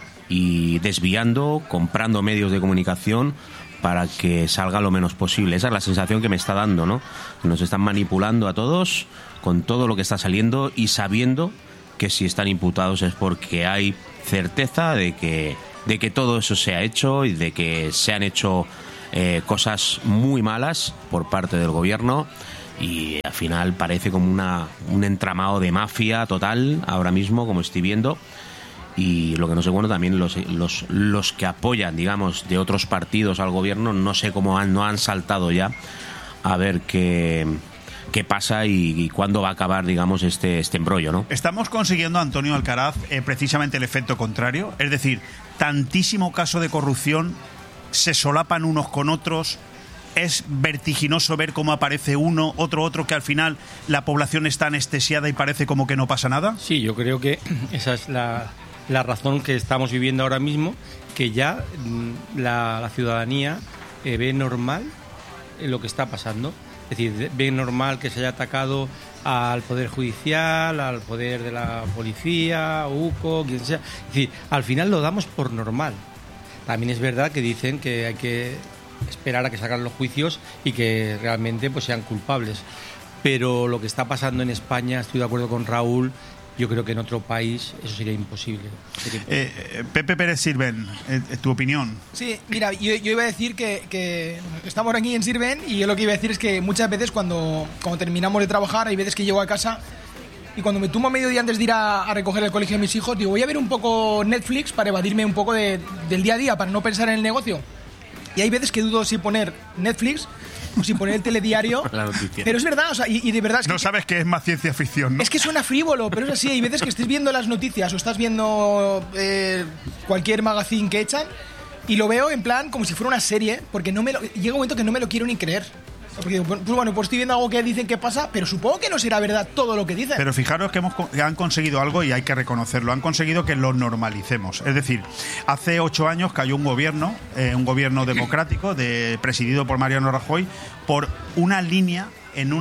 [SPEAKER 3] y desviando, comprando medios de comunicación para que salga lo menos posible. Esa es la sensación que me está dando, ¿no? Nos están manipulando a todos con todo lo que está saliendo y sabiendo que si están imputados es porque hay certeza de que todo eso se ha hecho y de que se han hecho cosas muy malas por parte del gobierno, y al final parece como un entramado de mafia total ahora mismo, como estoy viendo. Y lo que no sé, bueno, también los que apoyan, digamos, de otros partidos al gobierno, no sé cómo no han saltado ya a ver qué pasa y cuándo va a acabar, digamos, este embrollo, ¿no?
[SPEAKER 1] Estamos consiguiendo, Antonio Alcaraz, precisamente el efecto contrario. Es decir, tantísimo caso de corrupción, se solapan unos con otros, es vertiginoso ver cómo aparece uno, otro, que al final la población está anestesiada y parece como que no pasa nada.
[SPEAKER 14] Sí, yo creo que esa es la razón que estamos viviendo ahora mismo, que ya la ciudadanía ve normal lo que está pasando. Es decir, ve normal que se haya atacado al Poder Judicial, al poder de la policía, UCO, quien sea. Es decir, al final lo damos por normal. También es verdad que dicen que hay que esperar a que salgan los juicios y que realmente pues sean culpables. Pero lo que está pasando en España, estoy de acuerdo con Raúl, yo creo que en otro país eso sería imposible.
[SPEAKER 1] Pepe Pérez Sirven, ¿tu opinión?
[SPEAKER 5] Sí, mira, yo iba a decir que estamos aquí en Sirven y yo lo que iba a decir es que muchas veces cuando terminamos de trabajar, hay veces que llego a casa y cuando me tomo a mediodía antes de ir a recoger el colegio de mis hijos, digo, voy a ver un poco Netflix para evadirme un poco del día a día, para no pensar en el negocio. Y hay veces que dudo si poner Netflix o si poner el telediario.
[SPEAKER 3] La noticia.
[SPEAKER 5] Pero es verdad, o sea, y de verdad es que...
[SPEAKER 1] No sabes que es más ciencia ficción, ¿no?
[SPEAKER 5] Es que suena frívolo, pero es así. Hay veces que estés viendo las noticias o estás viendo cualquier magazine que echan y lo veo en plan como si fuera una serie, porque llega un momento que no me lo quiero ni creer. Porque pues bueno, pues estoy viendo algo que dicen que pasa, pero supongo que no será verdad todo lo que dicen.
[SPEAKER 1] Pero fijaros que han conseguido algo y hay que reconocerlo. Han conseguido que lo normalicemos. Es decir, hace 8 años cayó un gobierno democrático, presidido por Mariano Rajoy, por una línea en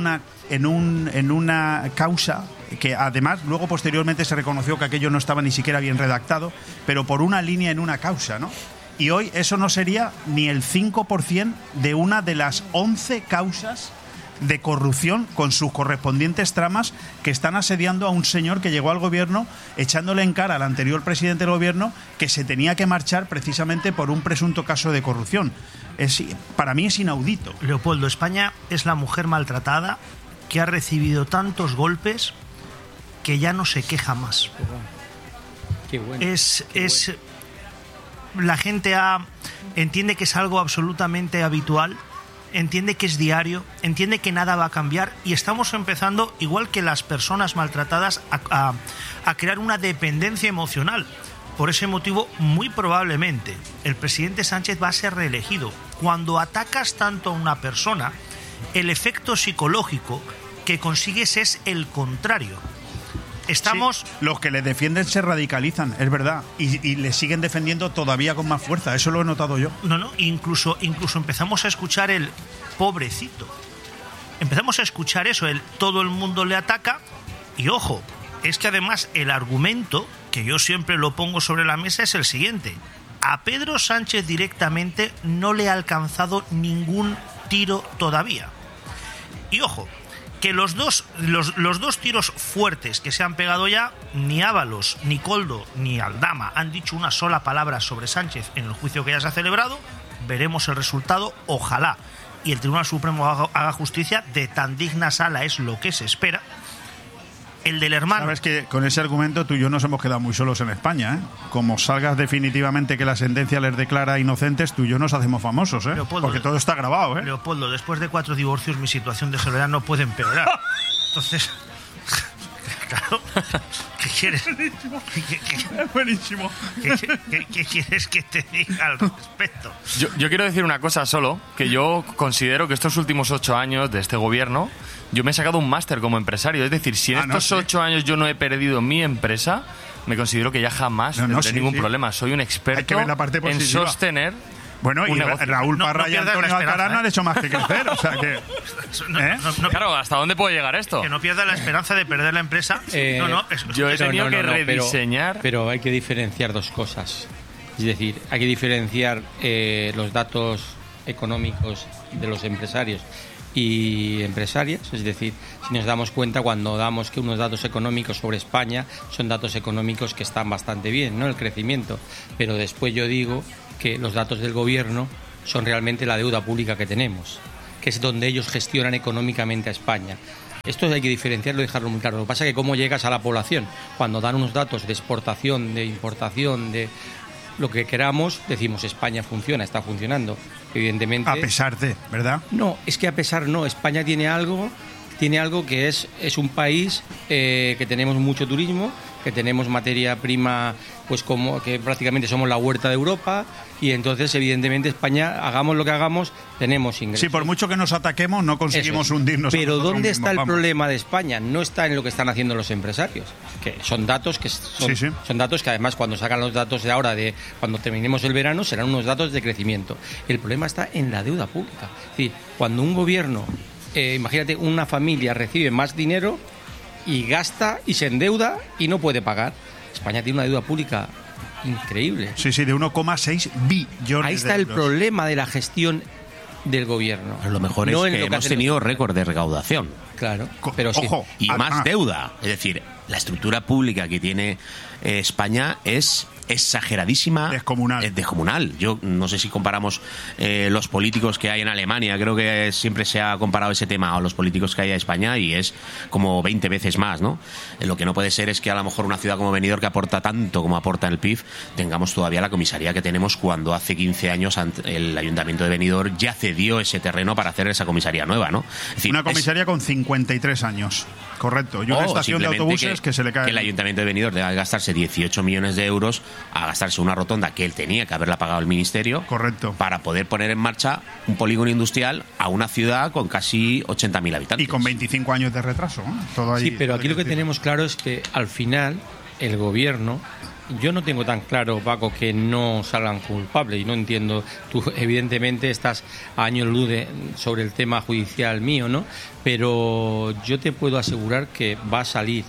[SPEAKER 1] una causa que además luego posteriormente se reconoció que aquello no estaba ni siquiera bien redactado, pero por una línea en una causa, ¿no? Y hoy eso no sería ni el 5% de una de las 11 causas de corrupción con sus correspondientes tramas que están asediando a un señor que llegó al gobierno echándole en cara al anterior presidente del gobierno que se tenía que marchar precisamente por un presunto caso de corrupción. Para mí es inaudito.
[SPEAKER 13] Leopoldo, España es la mujer maltratada que ha recibido tantos golpes que ya no se queja más.
[SPEAKER 14] Qué bueno.
[SPEAKER 13] La gente entiende que es algo absolutamente habitual, entiende que es diario, entiende que nada va a cambiar y estamos empezando, igual que las personas maltratadas, a crear una dependencia emocional. Por ese motivo, muy probablemente, el presidente Sánchez va a ser reelegido. Cuando atacas tanto a una persona, el efecto psicológico que consigues es el contrario.
[SPEAKER 1] Los que le defienden se radicalizan, es verdad, y le siguen defendiendo todavía con más fuerza. Eso lo he notado yo.
[SPEAKER 13] Incluso empezamos a escuchar el pobrecito. Empezamos a escuchar eso, el todo el mundo le ataca. Y ojo, es que además el argumento, que yo siempre lo pongo sobre la mesa, es el siguiente. A Pedro Sánchez directamente no le ha alcanzado ningún tiro todavía. Y ojo, que los dos tiros fuertes que se han pegado ya, ni Ábalos, ni Koldo, ni Aldama han dicho una sola palabra sobre Sánchez en el juicio que ya se ha celebrado. Veremos el resultado, ojalá y el Tribunal Supremo haga justicia. De tan digna sala es lo que se espera. El del hermano.
[SPEAKER 1] Sabes que con ese argumento tú y yo nos hemos quedado muy solos en España, ¿eh? Como salgas definitivamente que la sentencia les declara inocentes, tú y yo nos hacemos famosos, ¿eh?
[SPEAKER 13] Leopoldo,
[SPEAKER 1] porque todo está grabado, ¿eh?
[SPEAKER 13] Leopoldo, después de 4 divorcios mi situación de soledad no puede empeorar. Entonces, claro, ¿qué quieres?
[SPEAKER 1] Buenísimo.
[SPEAKER 13] ¿Qué quieres que te diga al respecto?
[SPEAKER 4] Yo quiero decir una cosa solo, que yo considero que estos últimos 8 años de este gobierno, yo me he sacado un máster como empresario. Es decir, si en estos 8 años yo no he perdido mi empresa, me considero que ya jamás tendré ningún problema. Soy un experto en sostener.
[SPEAKER 1] Bueno, y Raúl Parra y Antonio Alcaraz no han hecho más que crecer, o sea que...
[SPEAKER 4] Claro, ¿hasta dónde puede llegar esto?
[SPEAKER 13] Que no pierda la esperanza de perder la empresa.
[SPEAKER 4] Yo he tenido que rediseñar...
[SPEAKER 14] Pero hay que diferenciar dos cosas. Es decir, hay que diferenciar los datos económicos de los empresarios y empresarias. Es decir, si nos damos cuenta cuando damos que unos datos económicos sobre España son datos económicos que están bastante bien, ¿no? El crecimiento. Pero después yo digo que los datos del gobierno son realmente la deuda pública que tenemos, que es donde ellos gestionan económicamente a España. Esto hay que diferenciarlo y dejarlo muy claro. Lo que pasa es que cómo llegas a la población, cuando dan unos datos de exportación, de importación, de lo que queramos, decimos España funciona, está funcionando. Evidentemente.
[SPEAKER 1] A pesar de, ¿verdad?
[SPEAKER 14] No, es que a pesar no. España tiene algo que es un país que tenemos mucho turismo, que tenemos materia prima, pues como que prácticamente somos la huerta de Europa, y entonces evidentemente España, hagamos lo que hagamos, tenemos ingresos.
[SPEAKER 1] Sí, por mucho que nos ataquemos no conseguimos hundirnos.
[SPEAKER 14] Pero ¿dónde está el problema de España? No está en lo que están haciendo los empresarios, que son datos que son datos que además cuando sacan los datos de ahora, de cuando terminemos el verano, serán unos datos de crecimiento. El problema está en la deuda pública. Es decir, cuando un gobierno, imagínate, una familia recibe más dinero y gasta y se endeuda y no puede pagar. España tiene una deuda pública increíble.
[SPEAKER 1] Sí, de 1,6 billones.
[SPEAKER 14] Ahí está el problema de la gestión del gobierno.
[SPEAKER 3] Pero lo mejor es que hemos tenido récord de recaudación.
[SPEAKER 14] Claro, pero sí.
[SPEAKER 3] Ojo, y más deuda. Es decir, la estructura pública que tiene España es exageradísima. Descomunal. Yo no sé si comparamos los políticos que hay en Alemania, creo que siempre se ha comparado ese tema a los políticos que hay en España y es como 20 veces más, ¿no? Lo que no puede ser es que a lo mejor una ciudad como Benidorm, que aporta tanto como aporta el PIB, tengamos todavía la comisaría que tenemos cuando hace 15 años el Ayuntamiento de Benidorm ya cedió ese terreno para hacer esa comisaría nueva, ¿no? Es decir,
[SPEAKER 1] una comisaría con 53 años, correcto. Y una estación de autobuses que se le cae.
[SPEAKER 3] Que el Ayuntamiento de Benidorm debe gastarse 18 millones de euros a gastarse una rotonda que él tenía que haberla pagado el Ministerio.
[SPEAKER 1] Correcto.
[SPEAKER 3] Para poder poner en marcha un polígono industrial a una ciudad con casi 80.000 habitantes.
[SPEAKER 1] Y con 25 años de retraso, ¿no? Todo ahí.
[SPEAKER 14] Sí, pero aquí lo que tenemos claro es que al final el gobierno, yo no tengo tan claro, Paco, que no salgan culpables y no entiendo, tú evidentemente estás a años luz sobre el tema judicial mío, ¿no? Pero yo te puedo asegurar que van a salir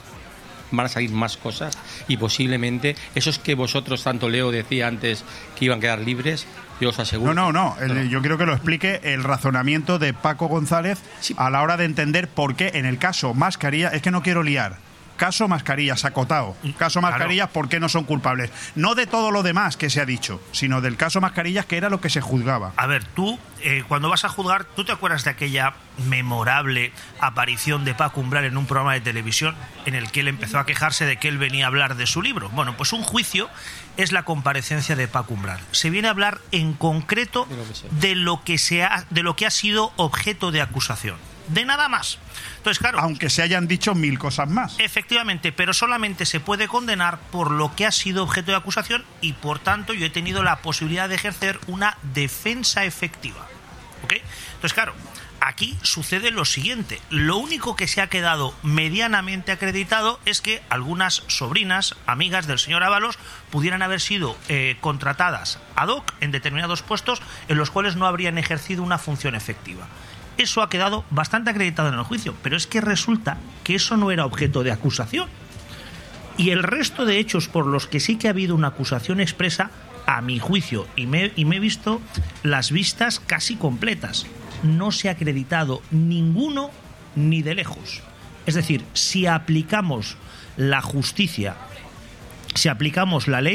[SPEAKER 14] más cosas y posiblemente esos que vosotros, tanto Leo decía antes que iban a quedar libres, yo os aseguro.
[SPEAKER 1] No. Yo quiero que lo explique el razonamiento de Paco González a la hora de entender por qué en el caso Mascarilla, es que no quiero liar. Caso Mascarillas, acotado. Caso Mascarillas, ¿por qué no son culpables? No de todo lo demás que se ha dicho, sino del caso Mascarillas, que era lo que se juzgaba.
[SPEAKER 13] A ver, tú, cuando vas a juzgar, ¿tú te acuerdas de aquella memorable aparición de Paco Umbral en un programa de televisión en el que él empezó a quejarse de que él venía a hablar de su libro? Bueno, pues un juicio es la comparecencia de Paco Umbral. Se viene a hablar en concreto de lo que ha sido objeto de acusación. De nada más. Entonces, claro,
[SPEAKER 1] aunque se hayan dicho 1000 cosas más.
[SPEAKER 13] Efectivamente, pero solamente se puede condenar por lo que ha sido objeto de acusación y, por tanto, yo he tenido la posibilidad de ejercer una defensa efectiva. ¿Ok? Entonces, claro, aquí sucede lo siguiente. Lo único que se ha quedado medianamente acreditado es que algunas sobrinas, amigas del señor Ábalos, pudieran haber sido contratadas ad hoc en determinados puestos en los cuales no habrían ejercido una función efectiva. Eso ha quedado bastante acreditado en el juicio, pero es que resulta que eso no era objeto de acusación. Y el resto de hechos por los que sí que ha habido una acusación expresa, a mi juicio, y me he visto las vistas casi completas, no se ha acreditado ninguno ni de lejos. Es decir, si aplicamos la justicia, si aplicamos la ley,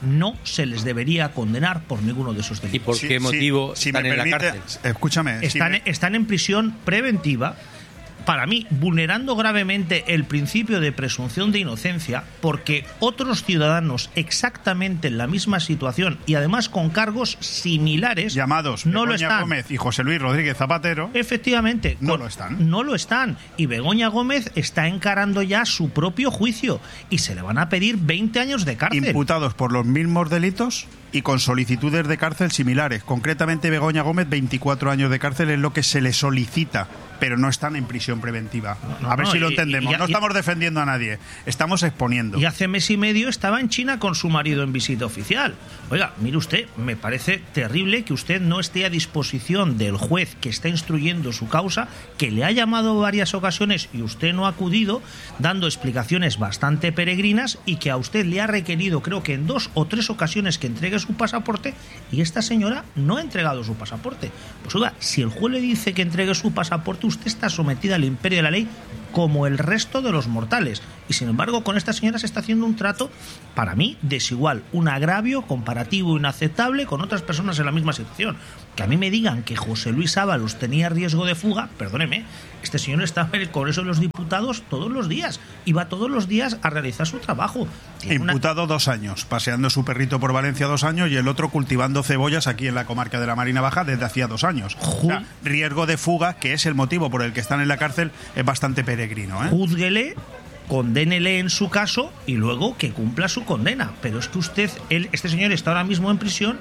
[SPEAKER 15] no se les debería condenar por ninguno de esos delitos.
[SPEAKER 14] ¿Y por qué motivo están en la cárcel?
[SPEAKER 1] Escúchame.
[SPEAKER 15] Están en prisión preventiva, para mí, vulnerando gravemente el principio de presunción de inocencia, porque otros ciudadanos exactamente en la misma situación y además con cargos similares
[SPEAKER 1] llamados
[SPEAKER 15] no
[SPEAKER 1] Begoña
[SPEAKER 15] lo están.
[SPEAKER 1] Gómez y José Luis Rodríguez Zapatero,
[SPEAKER 15] efectivamente,
[SPEAKER 1] no lo están.
[SPEAKER 15] No lo están. Y Begoña Gómez está encarando ya su propio juicio y se le van a pedir 20 años de cárcel.
[SPEAKER 1] Imputados por los mismos delitos y con solicitudes de cárcel similares. Concretamente, Begoña Gómez, 24 años de cárcel es lo que se le solicita, pero no están en prisión preventiva. A ver si lo entendemos. No estamos defendiendo a nadie, estamos exponiendo.
[SPEAKER 15] Y hace mes y medio estaba en China con su marido en visita oficial. Oiga, mire usted, me parece terrible que usted no esté a disposición del juez que está instruyendo su causa, que le ha llamado varias ocasiones y usted no ha acudido, dando explicaciones bastante peregrinas, y que a usted le ha requerido, creo que en 2 o 3 ocasiones, que entregue su pasaporte, y esta señora no ha entregado su pasaporte. Pues oiga, si el juez le dice que entregue su pasaporte, usted está sometida al imperio de la ley como el resto de los mortales. Y sin embargo, con esta señora se está haciendo un trato, para mí, desigual, un agravio comparativo inaceptable con otras personas en la misma situación. Que a mí me digan que José Luis Ábalos tenía riesgo de fuga, perdóneme, este señor estaba en el Congreso de los Diputados todos los días, iba todos los días a realizar su trabajo.
[SPEAKER 1] Imputado 2 años, paseando su perrito por Valencia 2 años, y el otro cultivando cebollas aquí en la comarca de la Marina Baja desde hacía 2 años. O sea, riesgo de fuga, que es el motivo por el que están en la cárcel, es bastante peregrino, ¿eh?
[SPEAKER 15] Júzguele, condénele en su caso y luego que cumpla su condena. Pero es que este señor está ahora mismo en prisión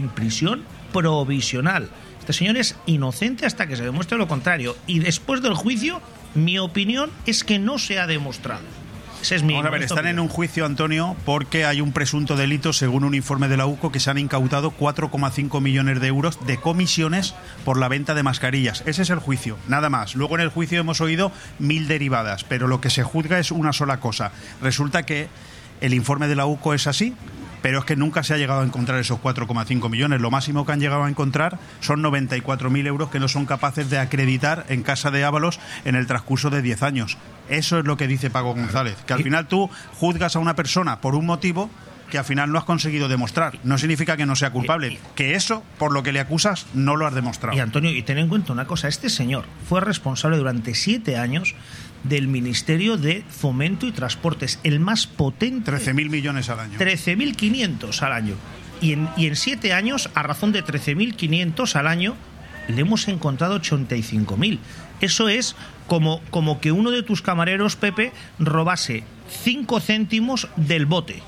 [SPEAKER 15] provisional. Este señor es inocente hasta que se demuestre lo contrario. Y después del juicio, mi opinión es que no se ha demostrado. Ese es mi
[SPEAKER 1] Vamos a ver, están en un juicio, Antonio, porque hay un presunto delito, según un informe de la UCO, que se han incautado 4,5 millones de euros de comisiones por la venta de mascarillas. Ese es el juicio, nada más. Luego en el juicio hemos oído 1000 derivadas, pero lo que se juzga es una sola cosa. Resulta que el informe de la UCO es así, pero es que nunca se ha llegado a encontrar esos 4,5 millones. Lo máximo que han llegado a encontrar son 94.000 euros que no son capaces de acreditar en casa de Ábalos en el transcurso de 10 años. Eso es lo que dice Paco González, que al final tú juzgas a una persona por un motivo que al final no has conseguido demostrar. No significa que no sea culpable, que eso, por lo que le acusas, no lo has demostrado.
[SPEAKER 15] Y Antonio, y ten en cuenta una cosa, este señor fue responsable durante 7 años del Ministerio de Fomento y Transportes, el más potente.
[SPEAKER 1] 13.000 millones al año.
[SPEAKER 15] 13.500 al año. Y en 7 años, a razón de 13.500 al año, le hemos encontrado 85.000. Eso es como que uno de tus camareros, Pepe, robase 5 céntimos del bote.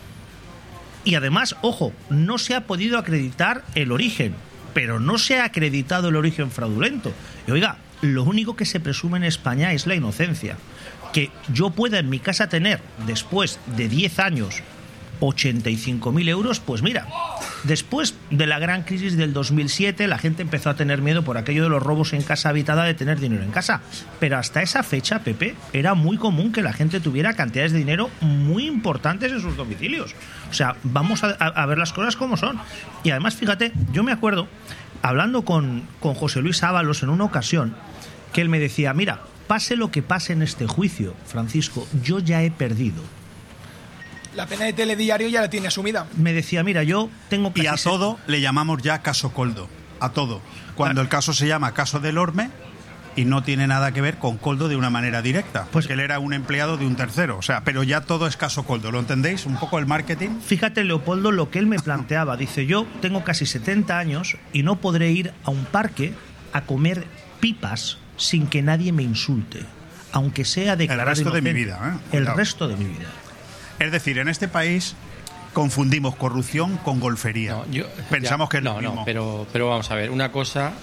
[SPEAKER 15] Y además, ojo, no se ha podido acreditar el origen, pero no se ha acreditado el origen fraudulento. Y oiga, lo único que se presume en España es la inocencia. Que yo pueda en mi casa tener, después de 10 años, 85.000 euros, pues mira, después de la gran crisis del 2007, la gente empezó a tener miedo por aquello de los robos en casa habitada, de tener dinero en casa. Pero hasta esa fecha, Pepe, era muy común que la gente tuviera cantidades de dinero muy importantes en sus domicilios. O sea, vamos a ver las cosas como son. Y además, fíjate, yo me acuerdo, hablando con José Luis Ábalos en una ocasión, que él me decía, mira, pase lo que pase en este juicio, Francisco, yo ya he perdido.
[SPEAKER 5] La pena de telediario ya la tiene asumida.
[SPEAKER 15] Me decía, mira, yo tengo casi...
[SPEAKER 1] Y a todo le llamamos ya caso Coldo, a todo. Cuando el caso se llama caso del Orme y no tiene nada que ver con Coldo de una manera directa, pues que él era un empleado de un tercero, o sea, pero ya todo es caso Coldo, ¿lo entendéis? Un poco el marketing.
[SPEAKER 15] Fíjate, Leopoldo, lo que él me planteaba, dice, yo tengo casi 70 años y no podré ir a un parque a comer pipas sin que nadie me insulte, aunque sea declarado
[SPEAKER 1] el resto
[SPEAKER 15] inocente.
[SPEAKER 1] de mi vida,
[SPEAKER 15] el resto de mi vida.
[SPEAKER 1] Es decir, en este país confundimos corrupción con golfería. Pensamos que es lo mismo.
[SPEAKER 14] No, pero vamos a ver, una cosa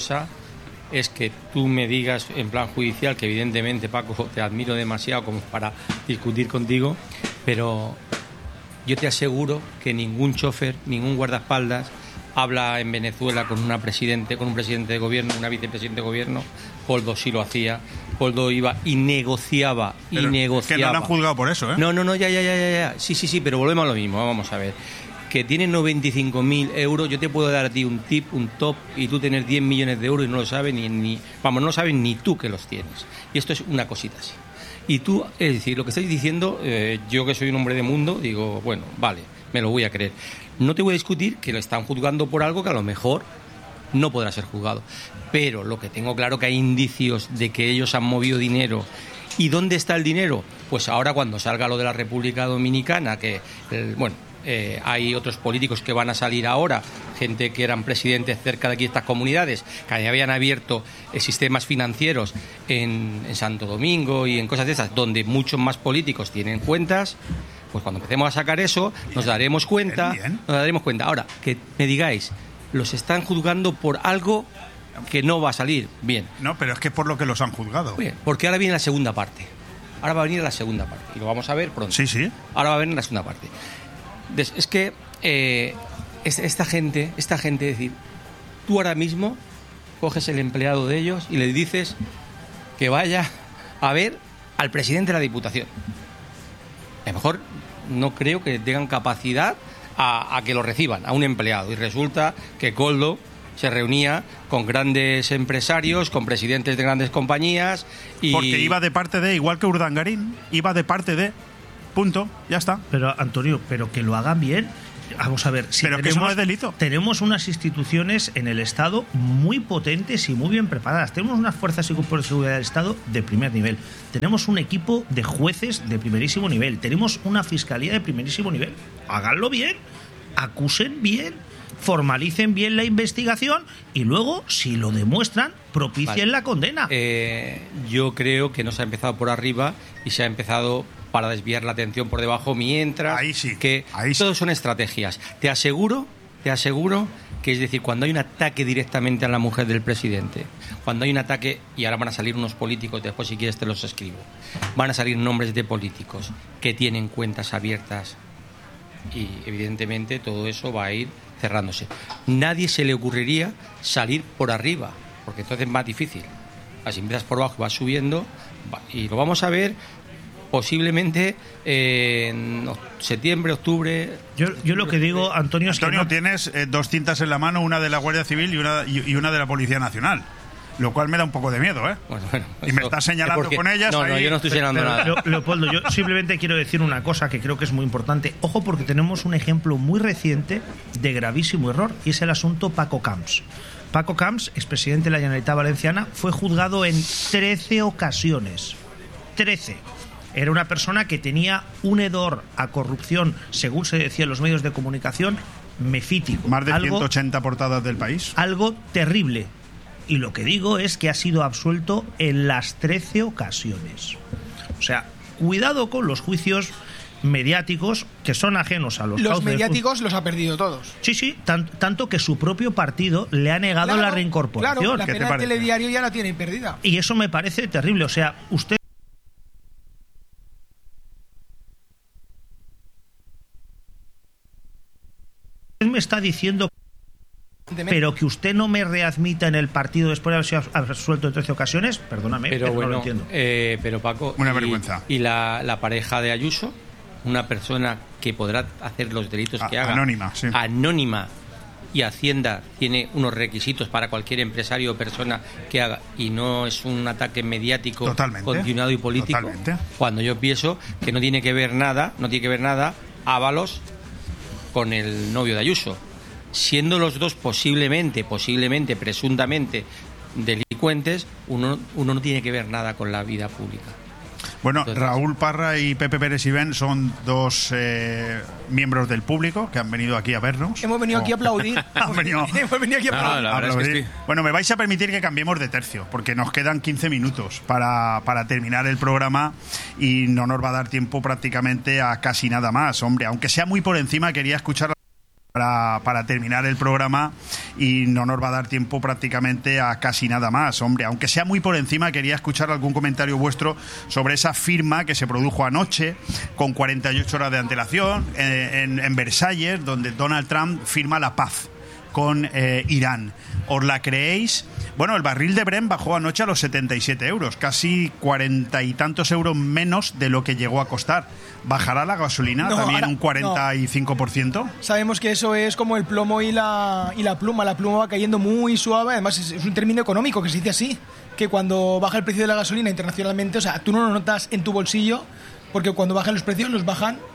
[SPEAKER 14] es que tú me digas en plan judicial, que evidentemente, Paco, te admiro demasiado como para discutir contigo, pero yo te aseguro que ningún chofer, ningún guardaespaldas habla en Venezuela con un presidente de gobierno, una vicepresidente de gobierno. Coldo sí lo hacía. Coldo iba y negociaba.
[SPEAKER 1] Pero que no lo han juzgado por eso, ¿eh?
[SPEAKER 14] No, ya. Sí, pero volvemos a lo mismo. Vamos a ver. Que tienes 95.000 euros, yo te puedo dar a ti un tip, un top, y tú tener 10 millones de euros y no lo sabes no lo sabes ni tú que los tienes. Y esto es una cosita así. Y tú, es decir, lo que estáis diciendo, yo que soy un hombre de mundo, digo, bueno, vale, me lo voy a creer. No te voy a discutir que lo están juzgando por algo que a lo mejor no podrá ser juzgado. Pero lo que tengo claro que hay indicios de que ellos han movido dinero. ¿Y dónde está el dinero? Pues ahora cuando salga lo de la República Dominicana, que, hay otros políticos que van a salir ahora, gente que eran presidentes cerca de aquí de estas comunidades, que habían abierto sistemas financieros en Santo Domingo y en cosas de esas, donde muchos más políticos tienen cuentas. Pues cuando empecemos a sacar eso, nos daremos cuenta. Ahora, que me digáis, los están juzgando por algo que no va a salir bien.
[SPEAKER 1] No, pero es que por lo que los han juzgado.
[SPEAKER 14] Bien, porque ahora viene la segunda parte. Ahora va a venir la segunda parte. Y lo vamos a ver pronto.
[SPEAKER 1] Sí, sí.
[SPEAKER 14] Ahora va a venir la segunda parte. Es que esta gente, es decir, tú ahora mismo coges el empleado de ellos y le dices que vaya a ver al presidente de la Diputación. A lo mejor no creo que tengan capacidad a que lo reciban, a un empleado. Y resulta que Koldo se reunía con grandes empresarios, con presidentes de grandes compañías y...
[SPEAKER 1] Porque iba de parte de, igual que Urdangarín, iba de parte de... Punto, ya está.
[SPEAKER 15] Pero, Antonio, pero que lo hagan bien. Vamos a ver, si
[SPEAKER 1] pero que eso no es delito.
[SPEAKER 15] Tenemos unas instituciones en el Estado muy potentes y muy bien preparadas. Tenemos unas fuerzas y cuerpos de seguridad del Estado de primer nivel. Tenemos un equipo de jueces de primerísimo nivel. Tenemos una fiscalía de primerísimo nivel. Háganlo bien, acusen bien, formalicen bien la investigación y luego, si lo demuestran, propicien la condena.
[SPEAKER 14] Yo creo que no se ha empezado por arriba y se ha empezado para desviar la atención por debajo, mientras todo son estrategias. Te aseguro que, es decir, cuando hay un ataque directamente a la mujer del presidente, cuando hay un ataque, y ahora van a salir unos políticos, después si quieres te los escribo, van a salir nombres de políticos que tienen cuentas abiertas y evidentemente todo eso va a ir cerrándose. Nadie se le ocurriría salir por arriba, porque entonces es más difícil. Así empiezas por abajo, vas subiendo y lo vamos a ver posiblemente en septiembre, octubre.
[SPEAKER 15] Yo lo que digo, Antonio, es que no...
[SPEAKER 1] tienes dos cintas en la mano, una de la Guardia Civil y una de la Policía Nacional. Lo cual me da un poco de miedo, ¿eh?
[SPEAKER 14] Bueno,
[SPEAKER 1] y me estás señalando con ellas.
[SPEAKER 14] No, yo no estoy señalando nada.
[SPEAKER 15] Leopoldo, yo simplemente quiero decir una cosa que creo que es muy importante. Ojo, porque tenemos un ejemplo muy reciente de gravísimo error, y es el asunto Paco Camps. Paco Camps, expresidente de la Generalitat Valenciana, fue juzgado en 13 ocasiones. 13. Era una persona que tenía un hedor a corrupción, según se decía en los medios de comunicación, mefítico.
[SPEAKER 1] Más de 180 portadas del país.
[SPEAKER 15] Algo terrible. Y lo que digo es que ha sido absuelto en las 13 ocasiones. O sea, cuidado con los juicios mediáticos que son ajenos a los
[SPEAKER 5] cauces. Los mediáticos los ha perdido todos.
[SPEAKER 15] Sí, sí, tanto que su propio partido le ha negado la reincorporación.
[SPEAKER 5] Claro, la pena del telediario ya la tiene perdida.
[SPEAKER 15] Y eso me parece terrible. O sea, usted me está diciendo, pero que usted no me readmita en el partido después de haber sido absuelto en 13 ocasiones, perdóname, pero bueno, no lo entiendo.
[SPEAKER 14] Pero Paco,
[SPEAKER 1] una vergüenza.
[SPEAKER 14] Y la pareja de Ayuso, una persona que podrá hacer los delitos que haga,
[SPEAKER 1] anónima, sí.
[SPEAKER 14] Anónima, y Hacienda tiene unos requisitos para cualquier empresario o persona que haga, y no es un ataque mediático continuado y político.
[SPEAKER 1] Totalmente.
[SPEAKER 14] Cuando yo pienso que no tiene que ver nada Ábalos con el novio de Ayuso, siendo los dos posiblemente, presuntamente delincuentes, uno no tiene que ver nada con la vida pública.
[SPEAKER 1] Bueno, entonces, Raúl Parra y Pepe Pérez Ibén son dos miembros del público que han venido aquí a vernos.
[SPEAKER 5] Hemos venido aquí a aplaudir.
[SPEAKER 1] Hemos venido aquí
[SPEAKER 4] a aplaudir.
[SPEAKER 1] Bueno, me vais a permitir que cambiemos de tercio, porque nos quedan 15 minutos para terminar el programa y no nos va a dar tiempo prácticamente a casi nada más. Hombre, aunque sea muy por encima, quería escuchar para terminar el programa y no nos va a dar tiempo prácticamente a casi nada más. Hombre, aunque sea muy por encima, quería escuchar algún comentario vuestro sobre esa firma que se produjo anoche con 48 horas de antelación en Versalles, donde Donald Trump firma la paz con Irán. ¿Os la creéis? Bueno, el barril de Brent bajó anoche a los 77 euros, casi 40 y tantos euros menos de lo que llegó a costar. ¿Bajará la gasolina también un 45%?
[SPEAKER 5] No. Sabemos que eso es como el plomo y la pluma. La pluma va cayendo muy suave, además es un término económico que se dice así, que cuando baja el precio de la gasolina internacionalmente, o sea, tú no lo notas en tu bolsillo, porque cuando bajan los precios los bajan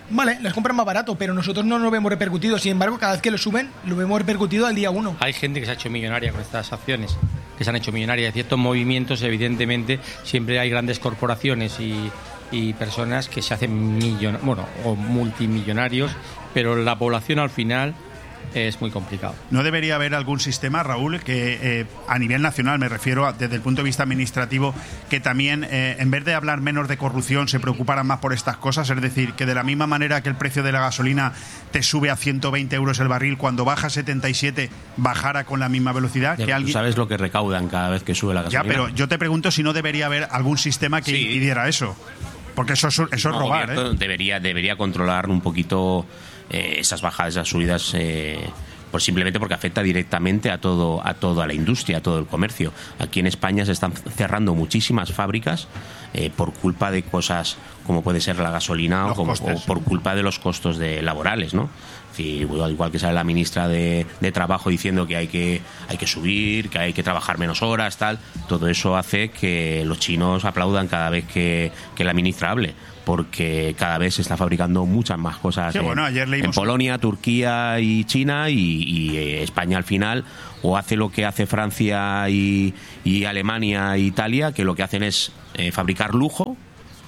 [SPEAKER 5] Vale, les compran más barato, pero nosotros no lo vemos repercutido. Sin embargo, cada vez que lo suben, lo vemos repercutido al día 1.
[SPEAKER 14] Hay gente que se ha hecho millonaria con estas acciones, que se han hecho millonarias. Ciertos movimientos, evidentemente, siempre hay grandes corporaciones y personas que se hacen o multimillonarios, pero la población al final es muy complicado.
[SPEAKER 1] ¿No debería haber algún sistema, Raúl, que a nivel nacional, me refiero desde el punto de vista administrativo, que también, en vez de hablar menos de corrupción, se preocuparan más por estas cosas? Es decir, que de la misma manera que el precio de la gasolina te sube a 120 euros el barril, cuando baja a 77, bajara con la misma velocidad.
[SPEAKER 3] Ya,
[SPEAKER 1] que alguien...
[SPEAKER 3] ¿Sabes lo que recaudan cada vez que sube la gasolina?
[SPEAKER 1] Ya, pero yo te pregunto si no debería haber algún sistema que impidiera eso. Porque eso es robar,
[SPEAKER 3] Debería controlar un poquito esas bajadas, esas subidas, pues simplemente porque afecta directamente a toda la industria, a todo el comercio. Aquí en España se están cerrando muchísimas fábricas por culpa de cosas como puede ser la gasolina o por culpa de los costos laborales, ¿no? Igual que sale la ministra de Trabajo diciendo que hay que subir, que hay que trabajar menos horas, tal, todo eso hace que los chinos aplaudan cada vez que la ministra hable, porque cada vez se está fabricando muchas más cosas en Polonia, Turquía y China, y España al final o hace lo que hace Francia y Alemania e Italia, que lo que hacen es fabricar lujo,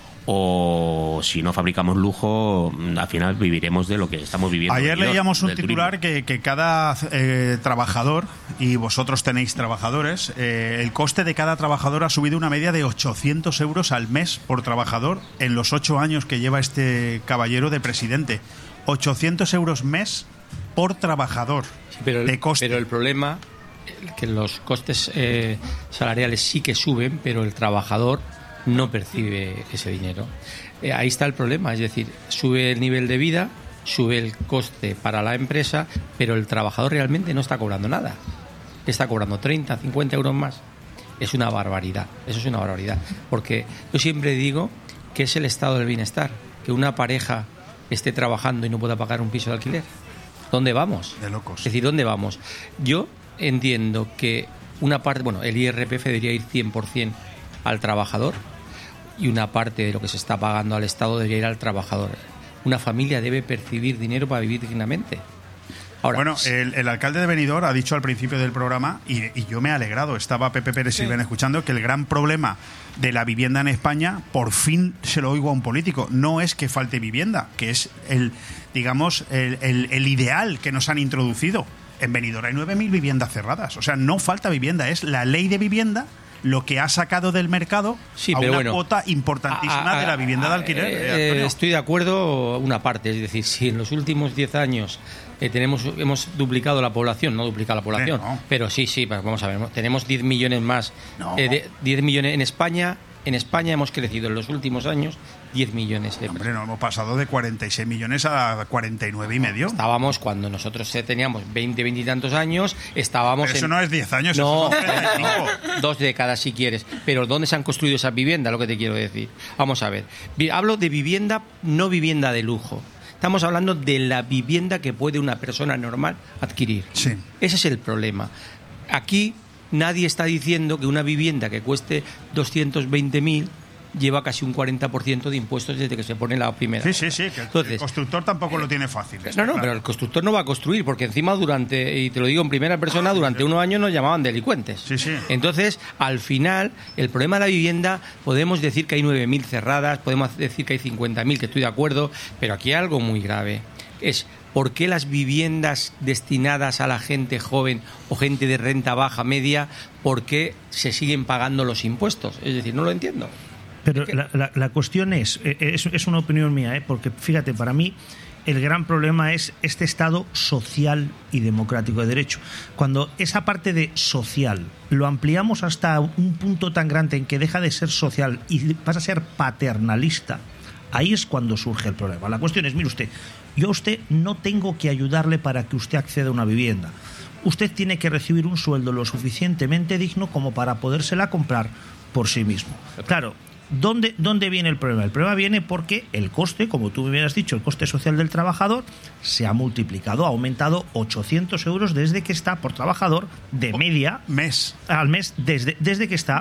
[SPEAKER 3] o si no fabricamos lujo, al final viviremos de lo que estamos viviendo.
[SPEAKER 1] Ayer leíamos un titular que cada trabajador, y vosotros tenéis trabajadores, el coste de cada trabajador ha subido una media de 800 euros al mes por trabajador en los 8 años que lleva este caballero de presidente. 800 euros mes por trabajador de coste.
[SPEAKER 14] Pero el problema es que los costes salariales sí que suben, pero el trabajador no percibe ese dinero. Ahí está el problema, es decir, sube el nivel de vida, sube el coste para la empresa, pero el trabajador realmente no está cobrando nada. Está cobrando 30, 50 euros más. Es una barbaridad, eso es una barbaridad. Porque yo siempre digo que es el estado del bienestar, que una pareja esté trabajando y no pueda pagar un piso de alquiler. ¿Dónde vamos?
[SPEAKER 1] De locos.
[SPEAKER 14] Es decir, ¿dónde vamos? Yo entiendo que una parte, el IRPF debería ir 100% al trabajador, y una parte de lo que se está pagando al Estado debería ir al trabajador. Una familia debe percibir dinero para vivir dignamente. Ahora,
[SPEAKER 1] bueno, el alcalde de Benidorm ha dicho al principio del programa, y yo me he alegrado, estaba Pepe Pérez Silvén escuchando, que el gran problema de la vivienda en España, por fin se lo oigo a un político, no es que falte vivienda, que es el ideal que nos han introducido. En Benidorm hay 9.000 viviendas cerradas, o sea, no falta vivienda, es la ley de vivienda lo que ha sacado del mercado a una cuota importantísima de la vivienda de alquiler.
[SPEAKER 14] Estoy de acuerdo una parte, es decir, si en los últimos 10 años hemos duplicado la población, no duplicado la población, pero sí, vamos a ver, tenemos 10 millones más, 10 millones en España. En España hemos crecido en los últimos años 10 millones de personas.
[SPEAKER 1] Hombre, no hemos pasado de 46 millones a 49 y medio.
[SPEAKER 14] Estábamos, cuando nosotros teníamos 20 y tantos años, estábamos...
[SPEAKER 1] Pero eso no es 10 años,
[SPEAKER 14] no,
[SPEAKER 1] eso son
[SPEAKER 14] 2 décadas si quieres. Pero ¿dónde se han construido esas viviendas? Lo que te quiero decir. Vamos a ver. Hablo de vivienda, no vivienda de lujo. Estamos hablando de la vivienda que puede una persona normal adquirir.
[SPEAKER 1] Sí.
[SPEAKER 14] Ese es el problema. Aquí nadie está diciendo que una vivienda que cueste 220.000 lleva casi un 40% de impuestos desde que se pone la primera.
[SPEAKER 1] Sí, que entonces, el constructor tampoco lo tiene fácil.
[SPEAKER 14] No, pero el constructor no va a construir, porque encima y te lo digo en primera persona, durante unos años nos llamaban delincuentes.
[SPEAKER 1] Sí.
[SPEAKER 14] Entonces, al final, el problema de la vivienda, podemos decir que hay 9.000 cerradas, podemos decir que hay 50.000, que estoy de acuerdo, pero aquí hay algo muy grave. Es ¿por qué las viviendas destinadas a la gente joven o gente de renta baja, media, por qué se siguen pagando los impuestos? Es decir, no lo entiendo.
[SPEAKER 15] Pero la cuestión es una opinión mía, porque fíjate, para mí el gran problema es este Estado social y democrático de derecho. Cuando esa parte de social lo ampliamos hasta un punto tan grande en que deja de ser social y pasa a ser paternalista, ahí es cuando surge el problema. La cuestión es, mire usted, yo a usted no tengo que ayudarle para que usted acceda a una vivienda. Usted tiene que recibir un sueldo lo suficientemente digno como para podérsela comprar por sí mismo. Claro, ¿dónde viene el problema? El problema viene porque el coste, como tú me hubieras dicho, el coste social del trabajador se ha multiplicado, ha aumentado 800 euros desde que está por trabajador de media
[SPEAKER 1] mes
[SPEAKER 15] al mes, desde que está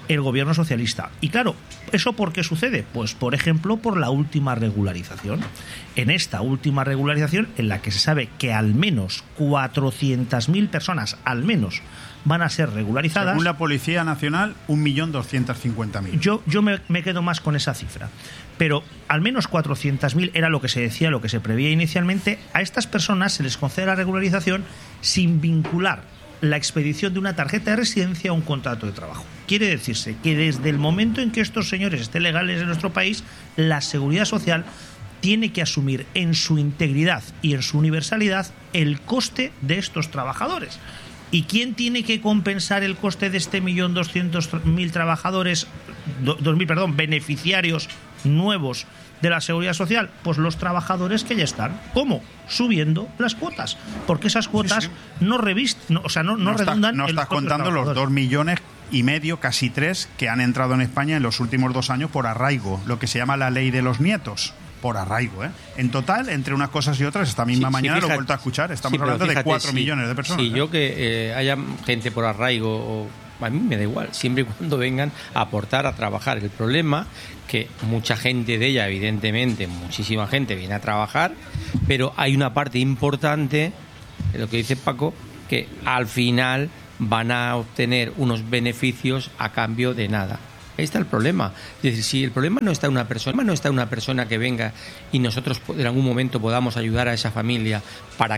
[SPEAKER 15] el gobierno socialista. Y claro, ¿eso por qué sucede? Pues, por ejemplo, por la última regularización. En esta última regularización, en la que se sabe que al menos 400.000 personas, al menos, van a ser regularizadas.
[SPEAKER 1] Según la Policía Nacional, 1.250.000.
[SPEAKER 15] Yo me quedo más con esa cifra. Pero al menos 400.000 era lo que se decía, lo que se preveía inicialmente. A estas personas se les concede la regularización sin vincular la expedición de una tarjeta de residencia a un contrato de trabajo. Quiere decirse que desde el momento en que estos señores estén legales en nuestro país, la Seguridad Social tiene que asumir en su integridad y en su universalidad el coste de estos trabajadores. ¿Y quién tiene que compensar el coste de este 1.200.000 trabajadores, beneficiarios nuevos de la Seguridad Social? Pues los trabajadores que ya están. ¿Cómo? Subiendo las cuotas. Porque esas cuotas no redundan.
[SPEAKER 1] No estás contando los 2,5 millones, casi 3, que han entrado en España en los últimos 2 años por arraigo, lo que se llama la ley de los nietos. Por arraigo, ¿eh? En total, entre unas cosas y otras, esta misma mañana lo he vuelto a escuchar, estamos hablando de 4 millones de personas.
[SPEAKER 14] Sí, yo que haya gente por arraigo, a mí me da igual, siempre y cuando vengan a aportar, a trabajar. El problema que mucha gente de ella, evidentemente, muchísima gente viene a trabajar, pero hay una parte importante, de lo que dice Paco, que al final van a obtener unos beneficios a cambio de nada. Ahí está el problema. Es decir, si el problema no está en una persona que venga y nosotros en algún momento podamos ayudar a esa familia para